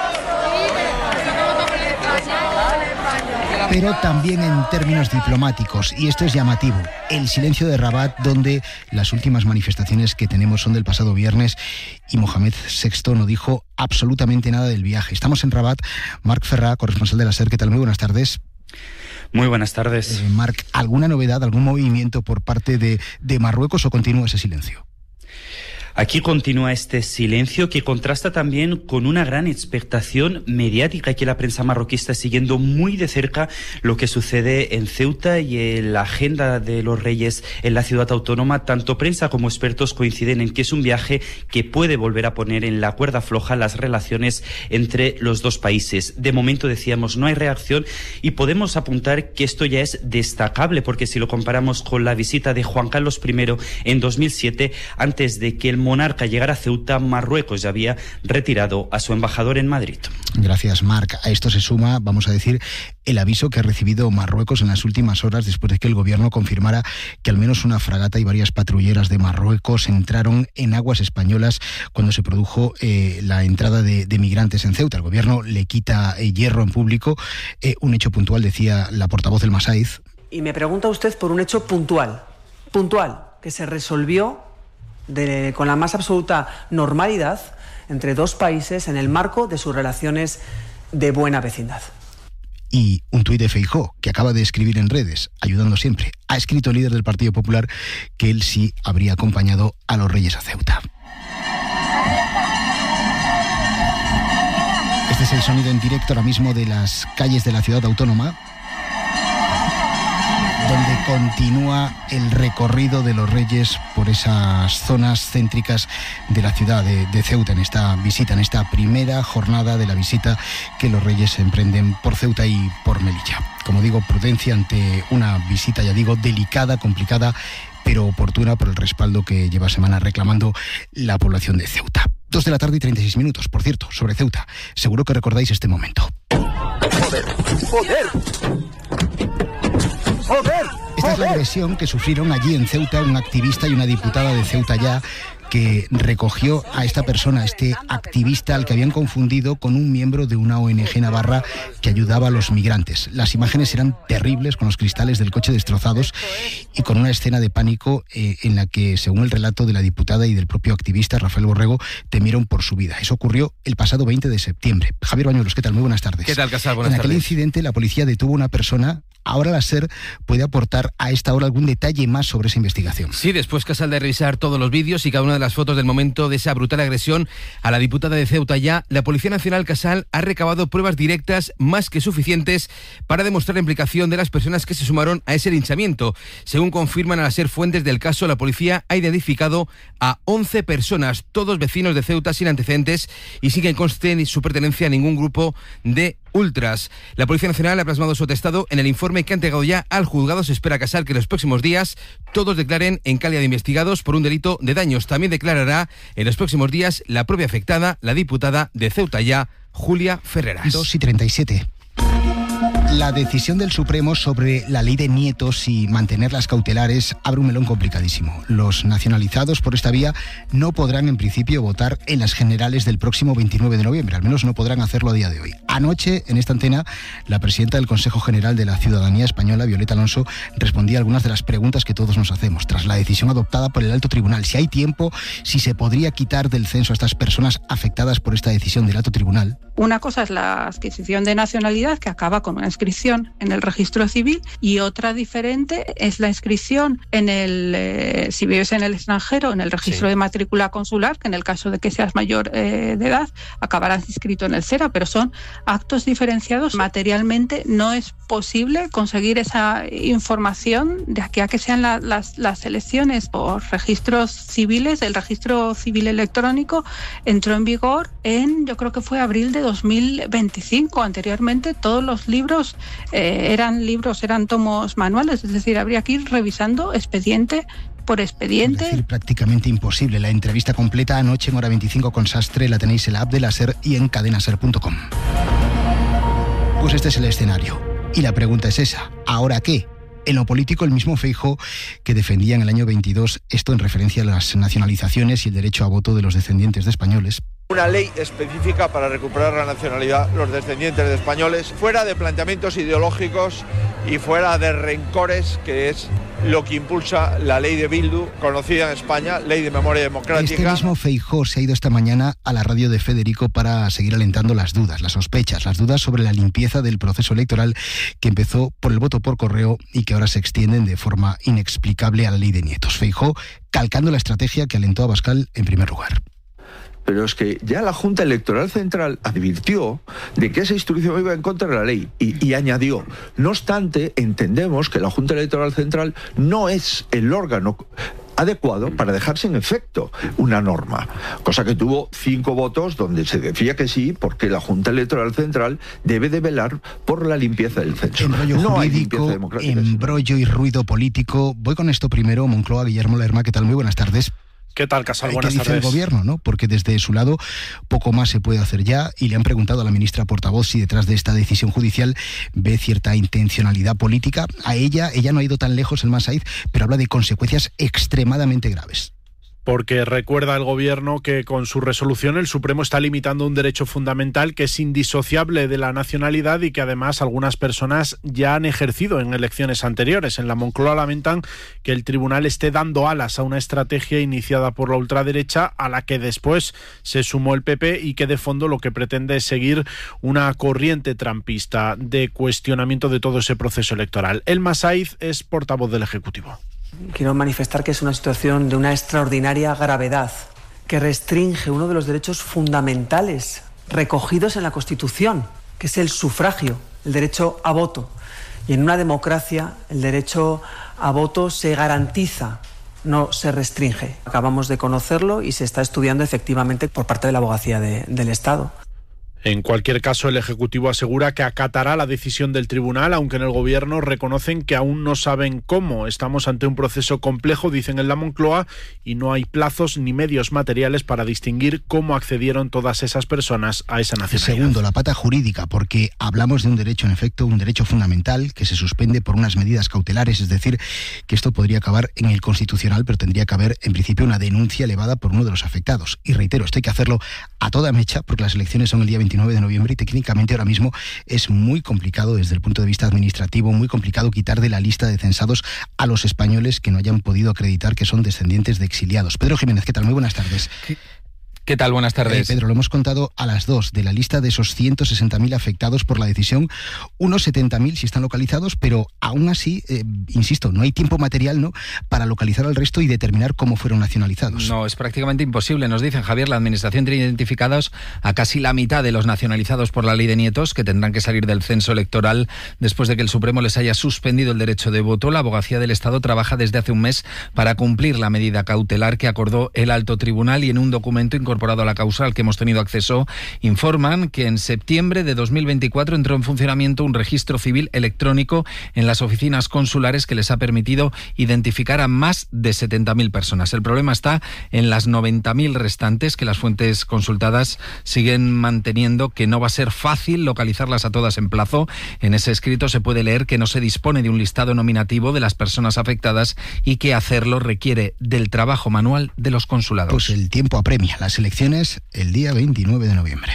[SPEAKER 24] pero también en términos diplomáticos, y esto es llamativo. El silencio de Rabat, donde las últimas manifestaciones que tenemos son del pasado viernes y Mohamed VI no dijo absolutamente nada del viaje. Estamos en Rabat. Marc Ferrà, corresponsal de la SER, ¿qué tal? Muy buenas tardes.
[SPEAKER 6] Muy buenas tardes.
[SPEAKER 24] Marc, ¿alguna novedad, algún movimiento por parte de Marruecos o continúa ese silencio?
[SPEAKER 6] Aquí continúa este silencio que contrasta también con una gran expectación mediática, que la prensa marroquí está siguiendo muy de cerca lo que sucede en Ceuta y en la agenda de los Reyes en la ciudad autónoma. Tanto prensa como expertos coinciden en que es un viaje que puede volver a poner en la cuerda floja las relaciones entre los dos países. De momento, decíamos, no hay reacción y podemos apuntar que esto ya es destacable, porque si lo comparamos con la visita de Juan Carlos I en 2007, antes de que el monarca llegara a Ceuta, Marruecos ya había retirado a su embajador en Madrid.
[SPEAKER 24] Gracias, Marc. A esto se suma, vamos a decir, el aviso que ha recibido Marruecos en las últimas horas después de que el gobierno confirmara que al menos una fragata y varias patrulleras de Marruecos entraron en aguas españolas cuando se produjo la entrada de migrantes en Ceuta. El gobierno le quita hierro en público, un hecho puntual, decía la portavoz del Masaiz.
[SPEAKER 8] Y me pregunta usted por un hecho puntual, que se resolvió con la más absoluta normalidad entre dos países en el marco de sus relaciones de buena vecindad.
[SPEAKER 24] Y un tuit de Feijóo, que acaba de escribir en redes, ayudando siempre. Ha escrito el líder del Partido Popular que él sí habría acompañado a los Reyes a Ceuta. Este es el sonido en directo ahora mismo de las calles de la ciudad autónoma, donde continúa el recorrido de los Reyes por esas zonas céntricas de la ciudad de Ceuta, en esta visita, en esta primera jornada de la visita que los Reyes emprenden por Ceuta y por Melilla. Como digo, prudencia ante una visita, ya digo, delicada, complicada, pero oportuna por el respaldo que lleva semanas reclamando la población de Ceuta. 2 de la tarde y 36 minutos, por cierto, sobre Ceuta. Seguro que recordáis este momento. ¡Joder! Esta es la agresión que sufrieron allí en Ceuta un activista y una diputada de Ceuta Ya, que recogió a esta persona, este activista al que habían confundido con un miembro de una ONG navarra que ayudaba a los migrantes. Las imágenes eran terribles, con los cristales del coche destrozados y con una escena de pánico en la que, según el relato de la diputada y del propio activista Rafael Borrego, temieron por su vida. Eso ocurrió el pasado 20 de septiembre. Javier Bañuelos, ¿qué tal? Muy buenas tardes.
[SPEAKER 9] ¿Qué tal, Casal? Buenas tardes.
[SPEAKER 24] En aquel incidente la policía detuvo a una persona. Ahora la SER puede aportar a esta hora algún detalle más sobre esa investigación.
[SPEAKER 9] Sí, después, Casal, de revisar todos los vídeos y cada una de las fotos del momento de esa brutal agresión a la diputada de Ceuta ya, la Policía Nacional, Casal, ha recabado pruebas directas más que suficientes para demostrar la implicación de las personas que se sumaron a ese linchamiento. Según confirman a la SER fuentes del caso, la policía ha identificado a 11 personas, todos vecinos de Ceuta sin antecedentes y sin que conste ni su pertenencia a ningún grupo de ultras. La Policía Nacional ha plasmado su atestado en el informe que ha entregado ya al juzgado. Se espera, Casal, que en los próximos días todos declaren en calidad de investigados por un delito de daños. También declarará en los próximos días la propia afectada, la diputada de Ceuta ya, Julia Ferreras.
[SPEAKER 24] 2:37. La decisión del Supremo sobre la ley de nietos y mantenerlas cautelares abre un melón complicadísimo. Los nacionalizados por esta vía no podrán en principio votar en las generales del próximo 29 de noviembre, al menos no podrán hacerlo a día de hoy. Anoche, en esta antena, la presidenta del Consejo General de la Ciudadanía Española, Violeta Alonso, respondía a algunas de las preguntas que todos nos hacemos tras la decisión adoptada por el Alto Tribunal. Si hay tiempo, si se podría quitar del censo a estas personas afectadas por esta decisión del Alto Tribunal.
[SPEAKER 13] Una cosa es la adquisición de nacionalidad, que acaba con una inscripción en el registro civil, y otra diferente es la inscripción en el, si vives en el extranjero, en el registro de matrícula consular, que en el caso de que seas mayor de edad, acabarás inscrito en el CERA, pero son actos diferenciados. Materialmente no es posible conseguir esa información de aquí a que sean las elecciones por registros civiles. El registro civil electrónico entró en vigor yo creo que fue abril de 2025. Anteriormente todos los libros eran tomos manuales, es decir, habría que ir revisando expediente por expediente.
[SPEAKER 24] Es decir, prácticamente imposible. La entrevista completa anoche en Hora 25 con Sastre la tenéis en la app de la SER y en cadenaser.com. Pues este es el escenario. Y la pregunta es esa, ¿ahora qué? En lo político, el mismo Feijóo que defendía en el año 22 esto en referencia a las nacionalizaciones y el derecho a voto de los descendientes de españoles.
[SPEAKER 14] Una ley específica para recuperar la nacionalidad los descendientes de españoles, fuera de planteamientos ideológicos y fuera de rencores, que es lo que impulsa la ley de Bildu, conocida en España, Ley de Memoria Democrática.
[SPEAKER 24] Este mismo Feijóo se ha ido esta mañana a la radio de Federico para seguir alentando las dudas, las sospechas, las dudas sobre la limpieza del proceso electoral que empezó por el voto por correo y que ahora se extienden de forma inexplicable a la ley de nietos. Feijóo calcando la estrategia que alentó a Abascal en primer lugar.
[SPEAKER 15] Pero es que ya la Junta Electoral Central advirtió de que esa instrucción iba en contra de la ley y añadió, no obstante, entendemos que la Junta Electoral Central no es el órgano adecuado para dejar sin efecto una norma, cosa que tuvo 5 votos donde se decía que sí, porque la Junta Electoral Central debe de velar por la limpieza del censo.
[SPEAKER 24] Embrollo
[SPEAKER 15] no
[SPEAKER 24] jurídico,
[SPEAKER 15] hay limpieza democrática.
[SPEAKER 24] Embrollo y ruido político. Voy con esto primero. Moncloa, Guillermo Lerma, ¿qué tal? Muy buenas tardes.
[SPEAKER 16] ¿Qué tal, Casal? Buenas tardes.
[SPEAKER 24] ¿Qué dice el gobierno, no? Porque desde su lado poco más se puede hacer ya, y le han preguntado a la ministra portavoz si detrás de esta decisión judicial ve cierta intencionalidad política. A ella no ha ido tan lejos el Masaiz, pero habla de consecuencias extremadamente graves.
[SPEAKER 16] Porque recuerda el gobierno que con su resolución el Supremo está limitando un derecho fundamental que es indisociable de la nacionalidad y que además algunas personas ya han ejercido en elecciones anteriores. En la Moncloa lamentan que el tribunal esté dando alas a una estrategia iniciada por la ultraderecha, a la que después se sumó el PP y que de fondo lo que pretende es seguir una corriente trampista de cuestionamiento de todo ese proceso electoral. El Masaiz es portavoz del Ejecutivo.
[SPEAKER 8] Quiero manifestar que es una situación de una extraordinaria gravedad que restringe uno de los derechos fundamentales recogidos en la Constitución, que es el sufragio, el derecho a voto. Y en una democracia el derecho a voto se garantiza, no se restringe. Acabamos de conocerlo y se está estudiando efectivamente por parte de la Abogacía del Estado.
[SPEAKER 16] En cualquier caso, el Ejecutivo asegura que acatará la decisión del tribunal, aunque en el Gobierno reconocen que aún no saben cómo. Estamos ante un proceso complejo, dicen en la Moncloa, y no hay plazos ni medios materiales para distinguir cómo accedieron todas esas personas a esa nacionalidad.
[SPEAKER 24] Segundo, la pata jurídica, porque hablamos de un derecho, en efecto, un derecho fundamental que se suspende por unas medidas cautelares, es decir, que esto podría acabar en el Constitucional, pero tendría que haber, en principio, una denuncia elevada por uno de los afectados. Y reitero, esto hay que hacerlo a toda mecha, porque las elecciones son el día 29 de noviembre y técnicamente ahora mismo es muy complicado desde el punto de vista administrativo, muy complicado quitar de la lista de censados a los españoles que no hayan podido acreditar que son descendientes de exiliados. Pedro Jiménez, ¿qué tal? Muy buenas tardes.
[SPEAKER 5] ¿Qué tal? Buenas tardes.
[SPEAKER 24] Pedro, lo hemos contado a las 2. De la lista de esos 160.000 afectados por la decisión, unos 70.000 sí están localizados, pero aún así, insisto, no hay tiempo material, ¿no?, para localizar al resto y determinar cómo fueron nacionalizados.
[SPEAKER 5] No, es prácticamente imposible. Nos dicen, Javier, la Administración tiene identificados a casi la mitad de los nacionalizados por la ley de nietos, que tendrán que salir del censo electoral después de que el Supremo les haya suspendido el derecho de voto. La Abogacía del Estado trabaja desde hace un mes para cumplir la medida cautelar que acordó el Alto Tribunal, y en un documento incorporado a la causa al que hemos tenido acceso, informan que en septiembre de 2024 entró en funcionamiento un registro civil electrónico en las oficinas consulares que les ha permitido identificar a más de 70.000 personas. El problema está en las 90.000 restantes, que las fuentes consultadas siguen manteniendo que no va a ser fácil localizarlas a todas en plazo. En ese escrito se puede leer que no se dispone de un listado nominativo de las personas afectadas y que hacerlo requiere del trabajo manual de los consulados.
[SPEAKER 24] Pues el tiempo apremia. Las elecciones el día 29 de noviembre.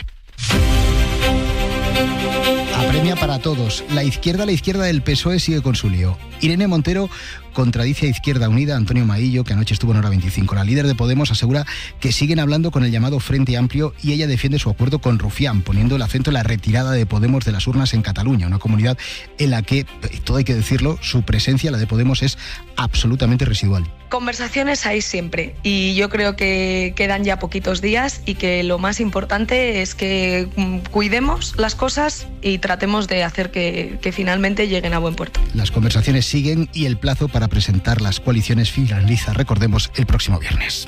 [SPEAKER 24] Apremia para todos. La izquierda del PSOE sigue con su lío. Irene Montero contradice a Izquierda Unida, Antonio Maillo, que anoche estuvo en Hora 25. La líder de Podemos asegura que siguen hablando con el llamado Frente Amplio y ella defiende su acuerdo con Rufián, poniendo el acento en la retirada de Podemos de las urnas en Cataluña, una comunidad en la que, todo hay que decirlo, su presencia, la de Podemos, es absolutamente residual.
[SPEAKER 17] Conversaciones hay siempre y yo creo que quedan ya poquitos días y que lo más importante es que cuidemos las cosas y tratemos de hacer que finalmente lleguen a buen puerto.
[SPEAKER 24] Las conversaciones siguen y el plazo para presentar las coaliciones finaliza, recordemos, el próximo viernes.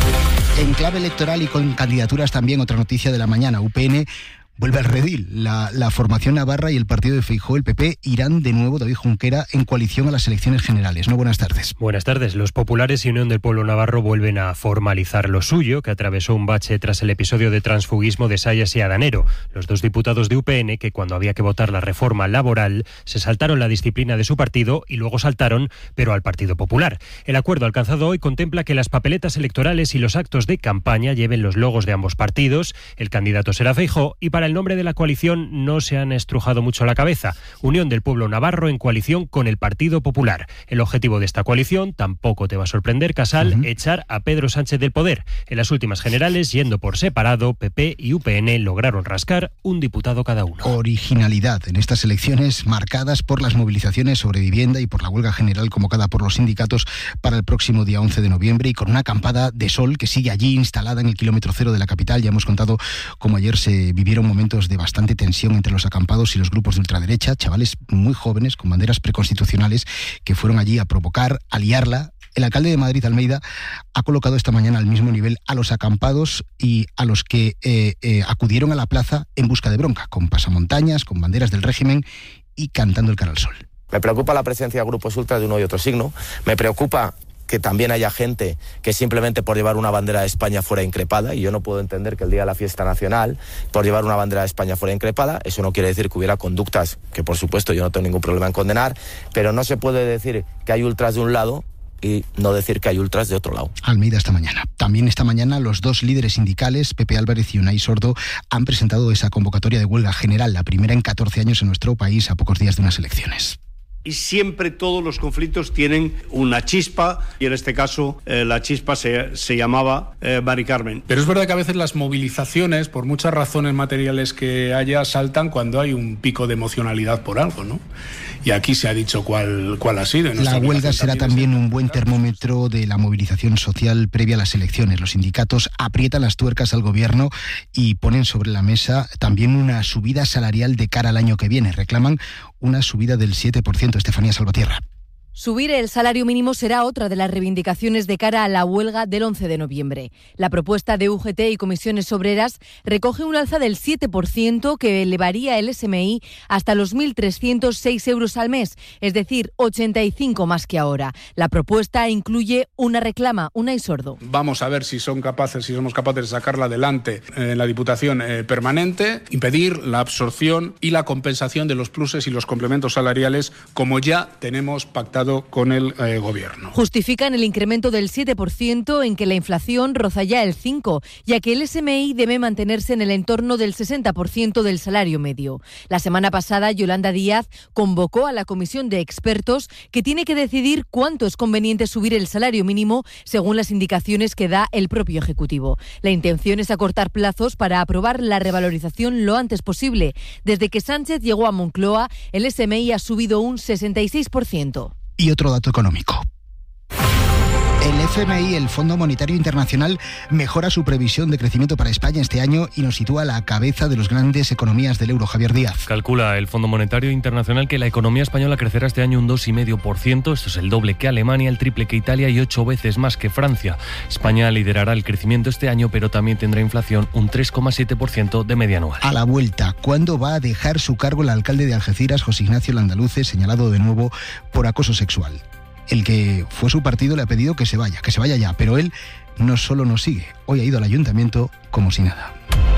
[SPEAKER 24] En clave electoral y con candidaturas también, otra noticia de la mañana, UPN vuelve al redil. La formación navarra y el partido de Feijóo, el PP, irán de nuevo, David Junquera, en coalición a las elecciones generales. ¿No? Buenas tardes.
[SPEAKER 19] Buenas tardes. Los populares y Unión del Pueblo Navarro vuelven a formalizar lo suyo, que atravesó un bache tras el episodio de transfugismo de Sayas y Adanero. Los dos diputados de UPN, que cuando había que votar la reforma laboral, se saltaron la disciplina de su partido y luego saltaron, pero al Partido Popular. El acuerdo alcanzado hoy contempla que las papeletas electorales y los actos de campaña lleven los logos de ambos partidos. El candidato será Feijóo y para el nombre de la coalición no se han estrujado mucho la cabeza. Unión del Pueblo Navarro en coalición con el Partido Popular. El objetivo de esta coalición, tampoco te va a sorprender, Casal, echar a Pedro Sánchez del poder. En las últimas generales, yendo por separado, PP y UPN lograron rascar un diputado cada uno.
[SPEAKER 24] Originalidad en estas elecciones marcadas por las movilizaciones sobre vivienda y por la huelga general convocada por los sindicatos para el próximo día 11 de noviembre y con una acampada de sol que sigue allí instalada en el kilómetro cero de la capital. Ya hemos contado cómo ayer se vivieron momentos de bastante tensión entre los acampados y los grupos de ultraderecha, chavales muy jóvenes con banderas preconstitucionales que fueron allí a provocar, a liarla. El alcalde de Madrid, Almeida, ha colocado esta mañana al mismo nivel a los acampados y a los que acudieron a la plaza en busca de bronca, con pasamontañas, con banderas del régimen y cantando el cara al sol.
[SPEAKER 20] Me preocupa la presencia de grupos ultras de uno y otro signo. Me preocupa que también haya gente que simplemente por llevar una bandera de España fuera increpada, y yo no puedo entender que el día de la fiesta nacional, por llevar una bandera de España fuera increpada. Eso no quiere decir que hubiera conductas que, por supuesto, yo no tengo ningún problema en condenar, pero no se puede decir que hay ultras de un lado y no decir que hay ultras de otro lado.
[SPEAKER 24] Almeida esta mañana. También esta mañana los dos líderes sindicales, Pepe Álvarez y Unai Sordo, han presentado esa convocatoria de huelga general, la primera en 14 años en nuestro país, a pocos días de unas elecciones.
[SPEAKER 21] Y siempre todos los conflictos tienen una chispa, y en este caso la chispa se llamaba Mari Carmen.
[SPEAKER 22] Pero es verdad que a veces las movilizaciones, por muchas razones materiales que haya, saltan cuando hay un pico de emocionalidad por algo, ¿no? Y aquí se ha dicho cuál ha sido.
[SPEAKER 24] La huelga será también un buen termómetro de la movilización social previa a las elecciones. Los sindicatos aprietan las tuercas al gobierno y ponen sobre la mesa también una subida salarial de cara al año que viene. Reclaman una subida del 7%. Estefanía Salvatierra.
[SPEAKER 7] Subir el salario mínimo será otra de las reivindicaciones de cara a la huelga del 11 de noviembre. La propuesta de UGT y comisiones obreras recoge un alza del 7% que elevaría el SMI hasta los 1.306 euros al mes, es decir, 85 más que ahora. La propuesta incluye una reclama, Unai Sordo.
[SPEAKER 22] Vamos a ver si somos capaces de sacarla adelante en la Diputación permanente, impedir la absorción y la compensación de los pluses y los complementos salariales como ya tenemos pactado con el Gobierno.
[SPEAKER 7] Justifican el incremento del 7% en que la inflación roza ya el 5%, ya que el SMI debe mantenerse en el entorno del 60% del salario medio. La semana pasada, Yolanda Díaz convocó a la comisión de expertos que tiene que decidir cuánto es conveniente subir el salario mínimo según las indicaciones que da el propio Ejecutivo. La intención es acortar plazos para aprobar la revalorización lo antes posible. Desde que Sánchez llegó a Moncloa, el SMI ha subido un 66%.
[SPEAKER 24] Y otro dato económico. El FMI, el Fondo Monetario Internacional, mejora su previsión de crecimiento para España este año y nos sitúa a la cabeza de las grandes economías del euro. Javier Díaz.
[SPEAKER 10] Calcula el Fondo Monetario Internacional que la economía española crecerá este año un 2,5%. Esto es el doble que Alemania, el triple que Italia y 8 veces más que Francia. España liderará el crecimiento este año, pero también tendrá inflación, un 3,7% de media anual.
[SPEAKER 24] A la vuelta, ¿cuándo va a dejar su cargo el alcalde de Algeciras, José Ignacio Landaluce, señalado de nuevo por acoso sexual? El que fue su partido le ha pedido que se vaya ya, pero él no solo nos sigue, hoy ha ido al ayuntamiento como si nada.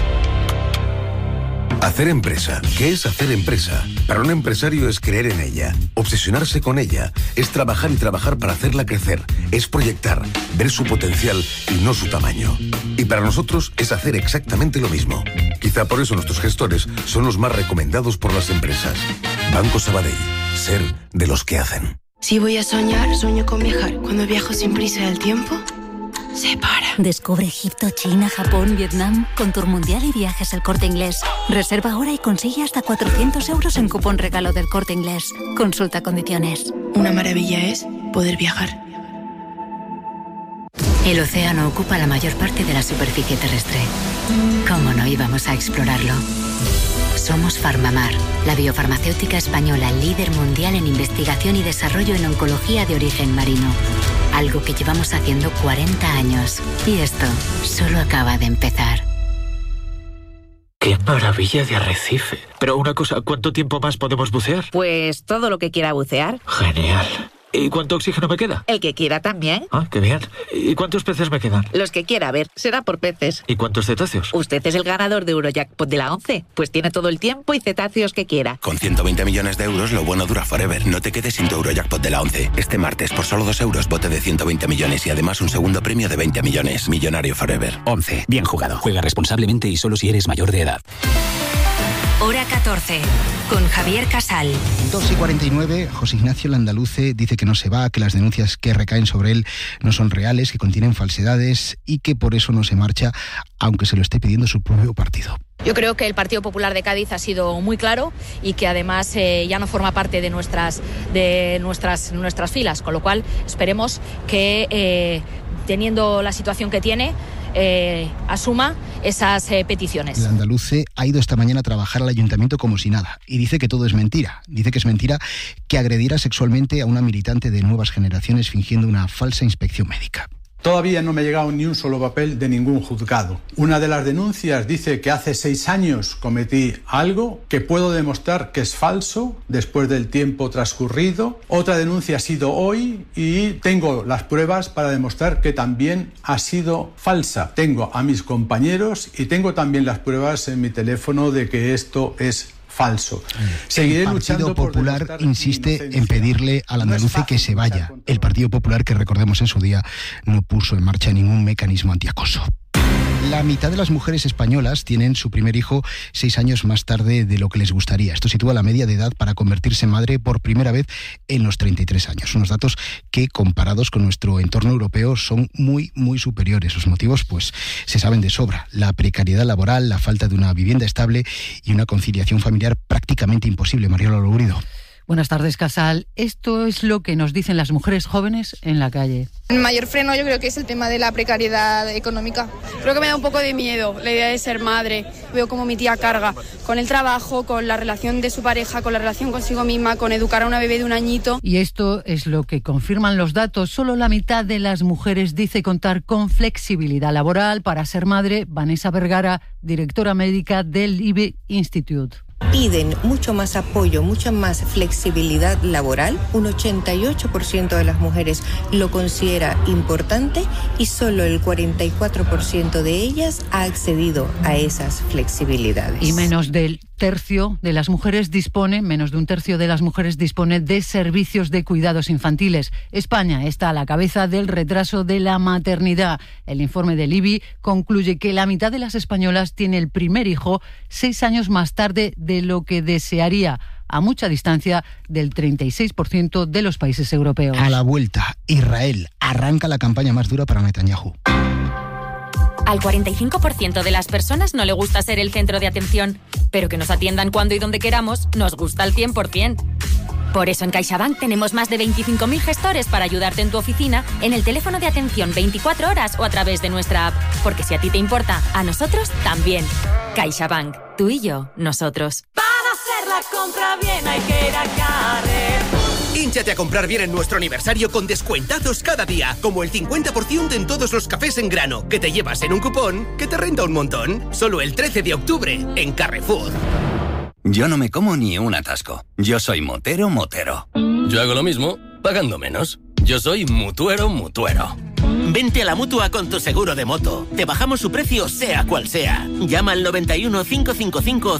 [SPEAKER 11] Hacer empresa. ¿Qué es hacer empresa? Para un empresario es creer en ella, obsesionarse con ella, es trabajar y trabajar para hacerla crecer, es proyectar, ver su potencial y no su tamaño. Y para nosotros es hacer exactamente lo mismo. Quizá por eso nuestros gestores son los más recomendados por las empresas. Banco Sabadell. Ser de los que hacen.
[SPEAKER 12] Si voy a soñar, sueño con viajar. Cuando viajo sin prisa el tiempo se para.
[SPEAKER 18] Descubre Egipto, China, Japón, Vietnam con Tour Mundial y Viajes El Corte Inglés. Reserva ahora y consigue hasta 400 euros en cupón regalo del Corte Inglés. Consulta condiciones.
[SPEAKER 12] Una maravilla es poder viajar.
[SPEAKER 18] El océano ocupa la mayor parte de la superficie terrestre. ¿Cómo no íbamos a explorarlo? Somos Farmamar, la biofarmacéutica española líder mundial en investigación y desarrollo en oncología de origen marino. Algo que llevamos haciendo 40 años. Y esto solo acaba de empezar.
[SPEAKER 23] ¡Qué maravilla de arrecife! Pero una cosa, ¿cuánto tiempo más podemos bucear?
[SPEAKER 27] Pues todo lo que quiera bucear.
[SPEAKER 23] Genial. ¿Y cuánto oxígeno me queda?
[SPEAKER 27] El que quiera también.
[SPEAKER 23] Ah, qué bien. ¿Y cuántos peces me quedan?
[SPEAKER 27] Los que quiera, a ver, será por peces.
[SPEAKER 23] ¿Y cuántos cetáceos?
[SPEAKER 27] Usted es el ganador de Eurojackpot de la 11. Pues tiene todo el tiempo y cetáceos que quiera.
[SPEAKER 28] Con 120 millones de euros, lo bueno dura forever. No te quedes sin tu Eurojackpot de la 11. Este martes, por solo 2 euros, bote de 120 millones y además un segundo premio de 20 millones. Millonario forever.
[SPEAKER 29] 11. Bien jugado. Juega responsablemente y solo si eres mayor de edad.
[SPEAKER 18] Hora 14, con Javier Casal.
[SPEAKER 24] 2:49, José Ignacio Landaluce dice que no se va, que las denuncias que recaen sobre él no son reales, que contienen falsedades y que por eso no se marcha, aunque se lo esté pidiendo su propio partido.
[SPEAKER 30] Yo creo que el Partido Popular de Cádiz ha sido muy claro y que además ya no forma parte de nuestras filas, con lo cual esperemos que teniendo la situación que tiene, asuma esas peticiones.
[SPEAKER 24] Landaluce ha ido esta mañana a trabajar al ayuntamiento como si nada y dice que todo es mentira. Dice que es mentira que agrediera sexualmente a una militante de Nuevas Generaciones fingiendo una falsa inspección médica.
[SPEAKER 31] Todavía no me ha llegado ni un solo papel de ningún juzgado. Una de las denuncias dice que hace 6 años cometí algo que puedo demostrar que es falso después del tiempo transcurrido. Otra denuncia ha sido hoy y tengo las pruebas para demostrar que también ha sido falsa. Tengo a mis compañeros y tengo también las pruebas en mi teléfono de que esto es falso. Seguiré
[SPEAKER 24] el Partido Popular insiste en pedirle al Landaluce que se vaya. El Partido Popular, que recordemos en su día, no puso en marcha ningún mecanismo antiacoso. La mitad de las mujeres españolas tienen su primer hijo 6 años más tarde de lo que les gustaría. Esto sitúa la media de edad para convertirse en madre por primera vez en los 33 años. Unos datos que, comparados con nuestro entorno europeo, son muy, muy superiores. Los motivos, pues, se saben de sobra. La precariedad laboral, la falta de una vivienda estable y una conciliación familiar prácticamente imposible. Mariola Lourido.
[SPEAKER 1] Buenas tardes, Casal. Esto es lo que nos dicen las mujeres jóvenes en la calle.
[SPEAKER 2] El mayor freno yo creo que es el tema de la precariedad económica. Creo que me da un poco de miedo la idea de ser madre. Veo como mi tía carga con el trabajo, con la relación de su pareja, con la relación consigo misma, con educar a una bebé de 1 añito.
[SPEAKER 1] Y esto es lo que confirman los datos. Solo la mitad de las mujeres dice contar con flexibilidad laboral para ser madre. Vanessa Vergara, directora médica del IBI Institute.
[SPEAKER 3] Piden mucho más apoyo, mucha más flexibilidad laboral. Un 88% de las mujeres lo considera importante y solo el 44% de ellas ha accedido a esas flexibilidades.
[SPEAKER 1] Y menos de un tercio de las mujeres dispone de servicios de cuidados infantiles. España está a la cabeza del retraso de la maternidad. El informe del IBI concluye que la mitad de las españolas tiene el primer hijo 6 años más tarde de lo que desearía, a mucha distancia del 36% de los países europeos.
[SPEAKER 24] A la vuelta, Israel arranca la campaña más dura para Netanyahu.
[SPEAKER 4] Al 45% de las personas no le gusta ser el centro de atención, pero que nos atiendan cuando y donde queramos nos gusta al 100%. Por eso en CaixaBank tenemos más de 25.000 gestores para ayudarte en tu oficina, en el teléfono de atención 24 horas o a través de nuestra app. Porque si a ti te importa, a nosotros también. CaixaBank, tú y yo, nosotros.
[SPEAKER 6] Para hacer la compra bien hay que ir a Carrefour.
[SPEAKER 9] Hínchate a comprar bien en nuestro aniversario con descuentazos cada día, como el 50% en todos los cafés en grano, que te llevas en un cupón que te renta un montón. Solo el 13 de octubre en Carrefour.
[SPEAKER 13] Yo no me como ni un atasco. Yo soy motero.
[SPEAKER 14] Yo hago lo mismo, pagando menos. Yo soy mutuero.
[SPEAKER 9] Vente a la Mutua con tu seguro de moto. Te bajamos su precio sea cual sea. Llama al 91 555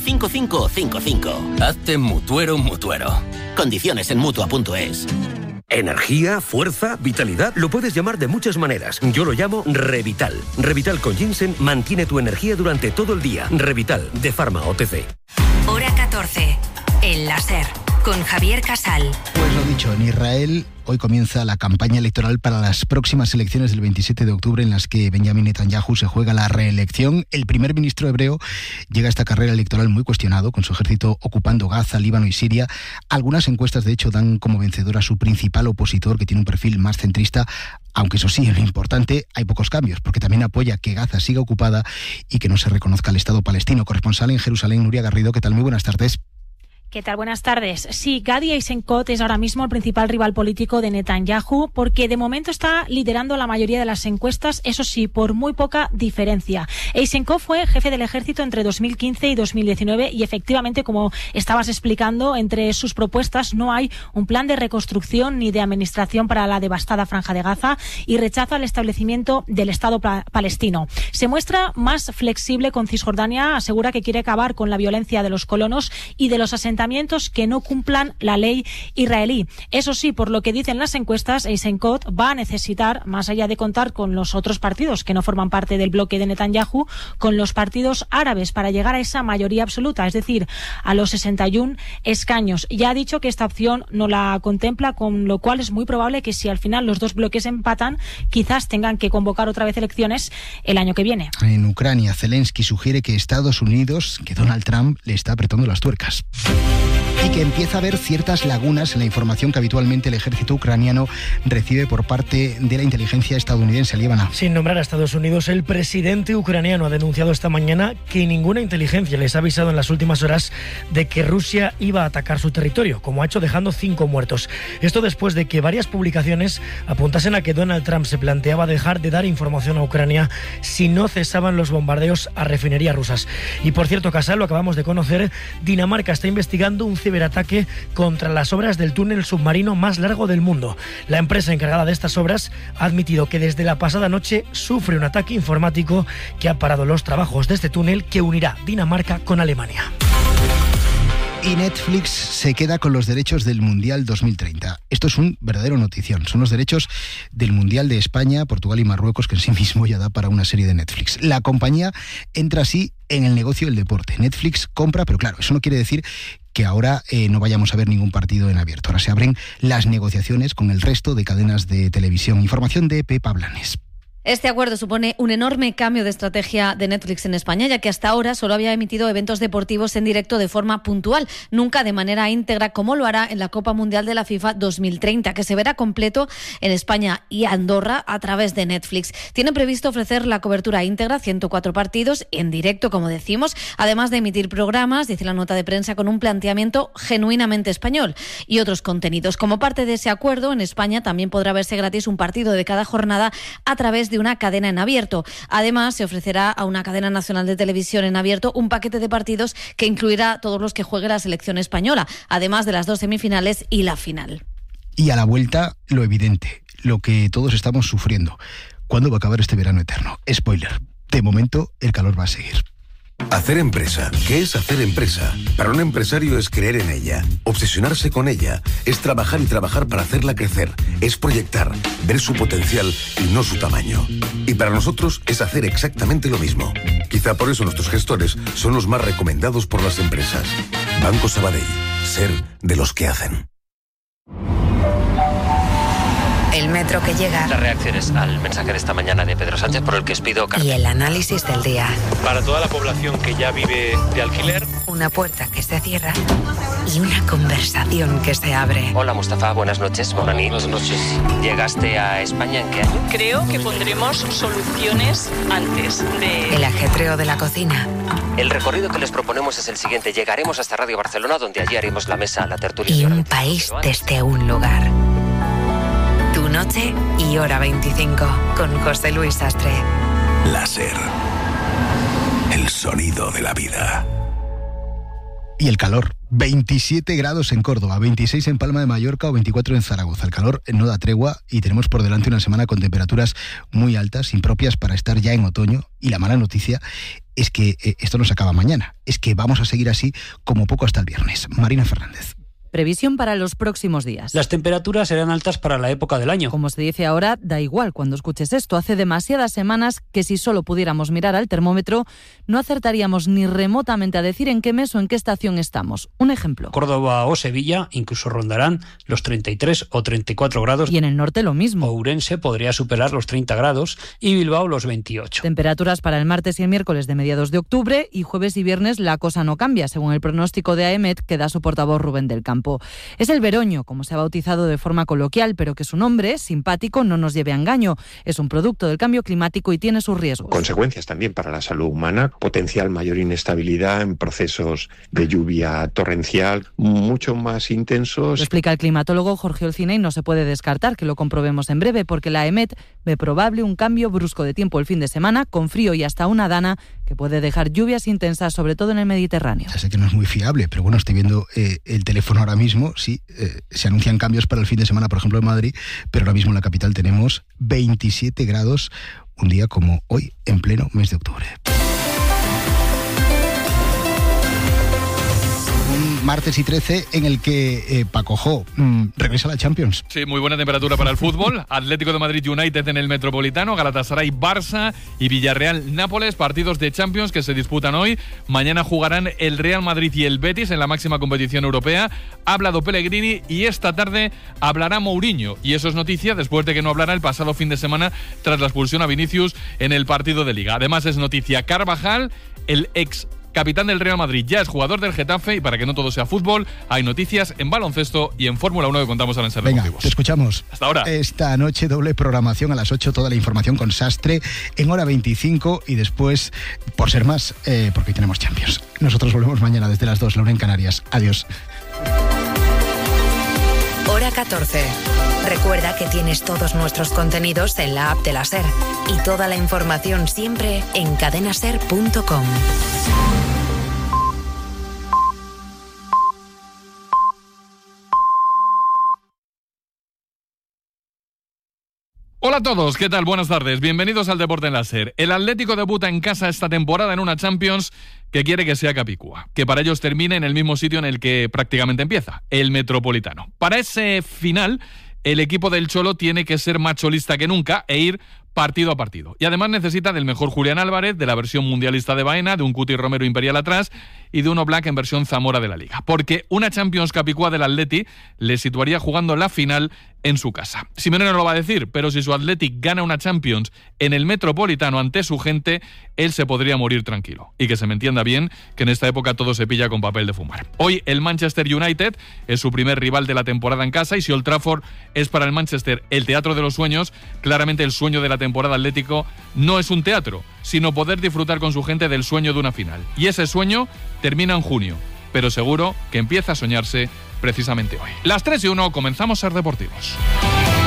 [SPEAKER 9] 5555.
[SPEAKER 14] Hazte mutuero.
[SPEAKER 9] Condiciones en Mutua.es.
[SPEAKER 15] Energía, fuerza, vitalidad, lo puedes llamar de muchas maneras. Yo lo llamo Revital. Revital con ginseng mantiene tu energía durante todo el día. Revital, de Pharma OTC.
[SPEAKER 18] Hora 14. El láser. Con Javier Casal.
[SPEAKER 24] Pues lo dicho, en Israel hoy comienza la campaña electoral para las próximas elecciones del 27 de octubre en las que Benjamin Netanyahu se juega la reelección. El primer ministro hebreo llega a esta carrera electoral muy cuestionado, con su ejército ocupando Gaza, Líbano y Siria. Algunas encuestas, de hecho, dan como vencedor a su principal opositor, que tiene un perfil más centrista, aunque eso sí, en lo importante, hay pocos cambios, porque también apoya que Gaza siga ocupada y que no se reconozca el Estado palestino. Corresponsal en Jerusalén, Nuria Garrido, ¿qué tal? Muy buenas tardes.
[SPEAKER 25] ¿Qué tal? Buenas tardes. Sí, Gadi Eisenkot es ahora mismo el principal rival político de Netanyahu, porque de momento está liderando la mayoría de las encuestas, eso sí, por muy poca diferencia. Eisenkot fue jefe del ejército entre 2015 y 2019 y efectivamente, como estabas explicando, entre sus propuestas no hay un plan de reconstrucción ni de administración para la devastada Franja de Gaza y rechaza el establecimiento del Estado palestino. Se muestra más flexible con Cisjordania, asegura que quiere acabar con la violencia de los colonos y de los asentamientos que no cumplan la ley israelí. Eso sí, por lo que dicen las encuestas, Eisenkot va a necesitar, más allá de contar con los otros partidos que no forman parte del bloque de Netanyahu, con los partidos árabes para llegar a esa mayoría absoluta, es decir, a los 61 escaños. Ya ha dicho que esta opción no la contempla, con lo cual es muy probable que si al final los dos bloques empatan, quizás tengan que convocar otra vez elecciones el año que viene.
[SPEAKER 24] En Ucrania, Zelensky sugiere que Estados Unidos, que Donald Trump le está apretando las tuercas. Y que empieza a haber ciertas lagunas en la información que habitualmente el ejército ucraniano recibe por parte de la inteligencia estadounidense. Líbana.
[SPEAKER 26] Sin nombrar a Estados Unidos, el presidente ucraniano ha denunciado esta mañana que ninguna inteligencia les ha avisado en las últimas horas de que Rusia iba a atacar su territorio, como ha hecho, dejando 5 muertos. Esto después de que varias publicaciones apuntasen a que Donald Trump se planteaba dejar de dar información a Ucrania si no cesaban los bombardeos a refinerías rusas. Y por cierto, Casal, lo acabamos de conocer, Dinamarca está investigando un ciberataque contra las obras del túnel submarino más largo del mundo. La empresa encargada de estas obras ha admitido que desde la pasada noche sufre un ataque informático que ha parado los trabajos de este túnel que unirá Dinamarca con Alemania.
[SPEAKER 24] Y Netflix se queda con los derechos del Mundial 2030. Esto es un verdadero notición. Son los derechos del Mundial de España, Portugal y Marruecos, que en sí mismo ya da para una serie de Netflix. La compañía entra así en el negocio del deporte. Netflix compra, pero claro, eso no quiere decir que ahora no vayamos a ver ningún partido en abierto. Ahora se abren las negociaciones con el resto de cadenas de televisión. Información de Pepa Blanes.
[SPEAKER 5] Este acuerdo supone un enorme cambio de estrategia de Netflix en España, ya que hasta ahora solo había emitido eventos deportivos en directo de forma puntual, nunca de manera íntegra, como lo hará en la Copa Mundial de la FIFA 2030, que se verá completo en España y Andorra a través de Netflix. Tiene previsto ofrecer la cobertura íntegra, 104 partidos, en directo, como decimos, además de emitir programas, dice la nota de prensa, con un planteamiento genuinamente español y otros contenidos. Como parte de ese acuerdo, en España también podrá verse gratis un partido de cada jornada a través de una cadena en abierto. Además, se ofrecerá a una cadena nacional de televisión en abierto un paquete de partidos que incluirá todos los que juegue la selección española, además de las 2 semifinales y la final.
[SPEAKER 24] Y a la vuelta, lo evidente, lo que todos estamos sufriendo. ¿Cuándo va a acabar este verano eterno? Spoiler, de momento el calor va a seguir.
[SPEAKER 7] Hacer empresa. ¿Qué es hacer empresa? Para un empresario es creer en ella, obsesionarse con ella, es trabajar y trabajar para hacerla crecer, es proyectar, ver su potencial y no su tamaño. Y para nosotros es hacer exactamente lo mismo. Quizá por eso nuestros gestores son los más recomendados por las empresas. Banco Sabadell. Ser de los que hacen.
[SPEAKER 8] El metro que llega.
[SPEAKER 10] Las reacciones al mensaje de esta mañana de Pedro Sánchez por el que os pido...
[SPEAKER 8] Y el análisis del día.
[SPEAKER 10] Para toda la población que ya vive de alquiler.
[SPEAKER 8] Una puerta que se cierra y una conversación que se abre.
[SPEAKER 10] Hola Mustafa, buenas noches. Buenas noches. ¿Llegaste a España en qué año?
[SPEAKER 11] Creo que pondremos soluciones antes de...
[SPEAKER 8] El ajetreo de la cocina.
[SPEAKER 10] El recorrido que les proponemos es el siguiente. Llegaremos hasta Radio Barcelona, donde allí haremos la mesa, la tertulia...
[SPEAKER 8] Y un país desde un lugar. Tu noche y hora 25 con José Luis Sastre.
[SPEAKER 7] Láser. El sonido de la vida.
[SPEAKER 24] Y el calor, 27 grados en Córdoba, 26 en Palma de Mallorca o 24 en Zaragoza. El calor no da tregua y tenemos por delante una semana con temperaturas muy altas, impropias para estar ya en otoño. Y la mala noticia es que esto no se acaba mañana, es que vamos a seguir así como poco hasta el viernes. Marina Fernández.
[SPEAKER 16] Previsión para los próximos días.
[SPEAKER 17] Las temperaturas serán altas para la época del año.
[SPEAKER 16] Como se dice ahora, da igual cuando escuches esto. Hace demasiadas semanas que si solo pudiéramos mirar al termómetro, no acertaríamos ni remotamente a decir en qué mes o en qué estación estamos. Un ejemplo.
[SPEAKER 17] Córdoba o Sevilla incluso rondarán los 33 o 34 grados.
[SPEAKER 16] Y en el norte lo mismo.
[SPEAKER 17] Ourense podría superar los 30 grados y Bilbao los 28.
[SPEAKER 16] Temperaturas para el martes y el miércoles de mediados de octubre y jueves y viernes la cosa no cambia, según el pronóstico de AEMET que da su portavoz Rubén del Campo. Es el veroño, como se ha bautizado de forma coloquial, pero que su nombre, simpático, no nos lleve a engaño. Es un producto del cambio climático y tiene sus riesgos.
[SPEAKER 19] Consecuencias también para la salud humana, potencial mayor inestabilidad en procesos de lluvia torrencial mucho más intensos.
[SPEAKER 16] Lo explica el climatólogo Jorge Olcina y no se puede descartar que lo comprobemos en breve, porque la AEMET ve probable un cambio brusco de tiempo el fin de semana, con frío y hasta una dana que puede dejar lluvias intensas, sobre todo en el Mediterráneo.
[SPEAKER 24] Ya sé que no es muy fiable, pero bueno, estoy viendo el teléfono ahora mismo, sí, se anuncian cambios para el fin de semana, por ejemplo en Madrid, pero ahora mismo en la capital tenemos 27 grados, un día como hoy, en pleno mes de octubre. Un martes y 13 en el que Paco Jo regresa a la Champions.
[SPEAKER 20] Sí, muy buena temperatura para el fútbol. Atlético de Madrid United en el Metropolitano, Galatasaray Barça y Villarreal Nápoles, partidos de Champions que se disputan hoy. Mañana jugarán el Real Madrid y el Betis en la máxima competición europea. Ha hablado Pellegrini y esta tarde hablará Mourinho. Y eso es noticia después de que no hablara el pasado fin de semana tras la expulsión a Vinicius en el partido de Liga. Además es noticia Carvajal, el ex capitán del Real Madrid, ya es jugador del Getafe, y para que no todo sea fútbol, hay noticias en baloncesto y en Fórmula 1 que contamos ahora en Ser Deportivos.
[SPEAKER 24] Te escuchamos.
[SPEAKER 20] Hasta ahora.
[SPEAKER 24] Esta noche doble programación a las 8, toda la información con Sastre en hora 25 y después, por ser más, porque hoy tenemos Champions. Nosotros volvemos mañana desde las 2, la 1 en Canarias. Adiós.
[SPEAKER 8] Hora 14. Recuerda que tienes todos nuestros contenidos en la app de la SER y toda la información siempre en cadenaser.com.
[SPEAKER 20] Hola a todos, ¿qué tal? Buenas tardes, bienvenidos al Deporte en la SER. El Atlético debuta en casa esta temporada en una Champions que quiere que sea capicúa, que para ellos termine en el mismo sitio en el que prácticamente empieza, el Metropolitano. Para ese final, el equipo del Cholo tiene que ser más cholista que nunca e ir partido a partido. Y además necesita del mejor Julián Álvarez, de la versión mundialista de Baena, de un Cuti Romero Imperial atrás y de un Oblak en versión Zamora de la Liga. Porque una Champions capicúa del Atleti le situaría jugando la final en su casa. Simeone no lo va a decir, pero si su Athletic gana una Champions en el Metropolitano ante su gente, él se podría morir tranquilo. Y que se me entienda bien, que en esta época todo se pilla con papel de fumar. Hoy el Manchester United es su primer rival de la temporada en casa, y si Old Trafford es para el Manchester el teatro de los sueños, claramente el sueño de la temporada atlético no es un teatro, sino poder disfrutar con su gente del sueño de una final. Y ese sueño termina en junio, pero seguro que empieza a soñarse precisamente hoy. Las 3:01, comenzamos Ser Deportivos.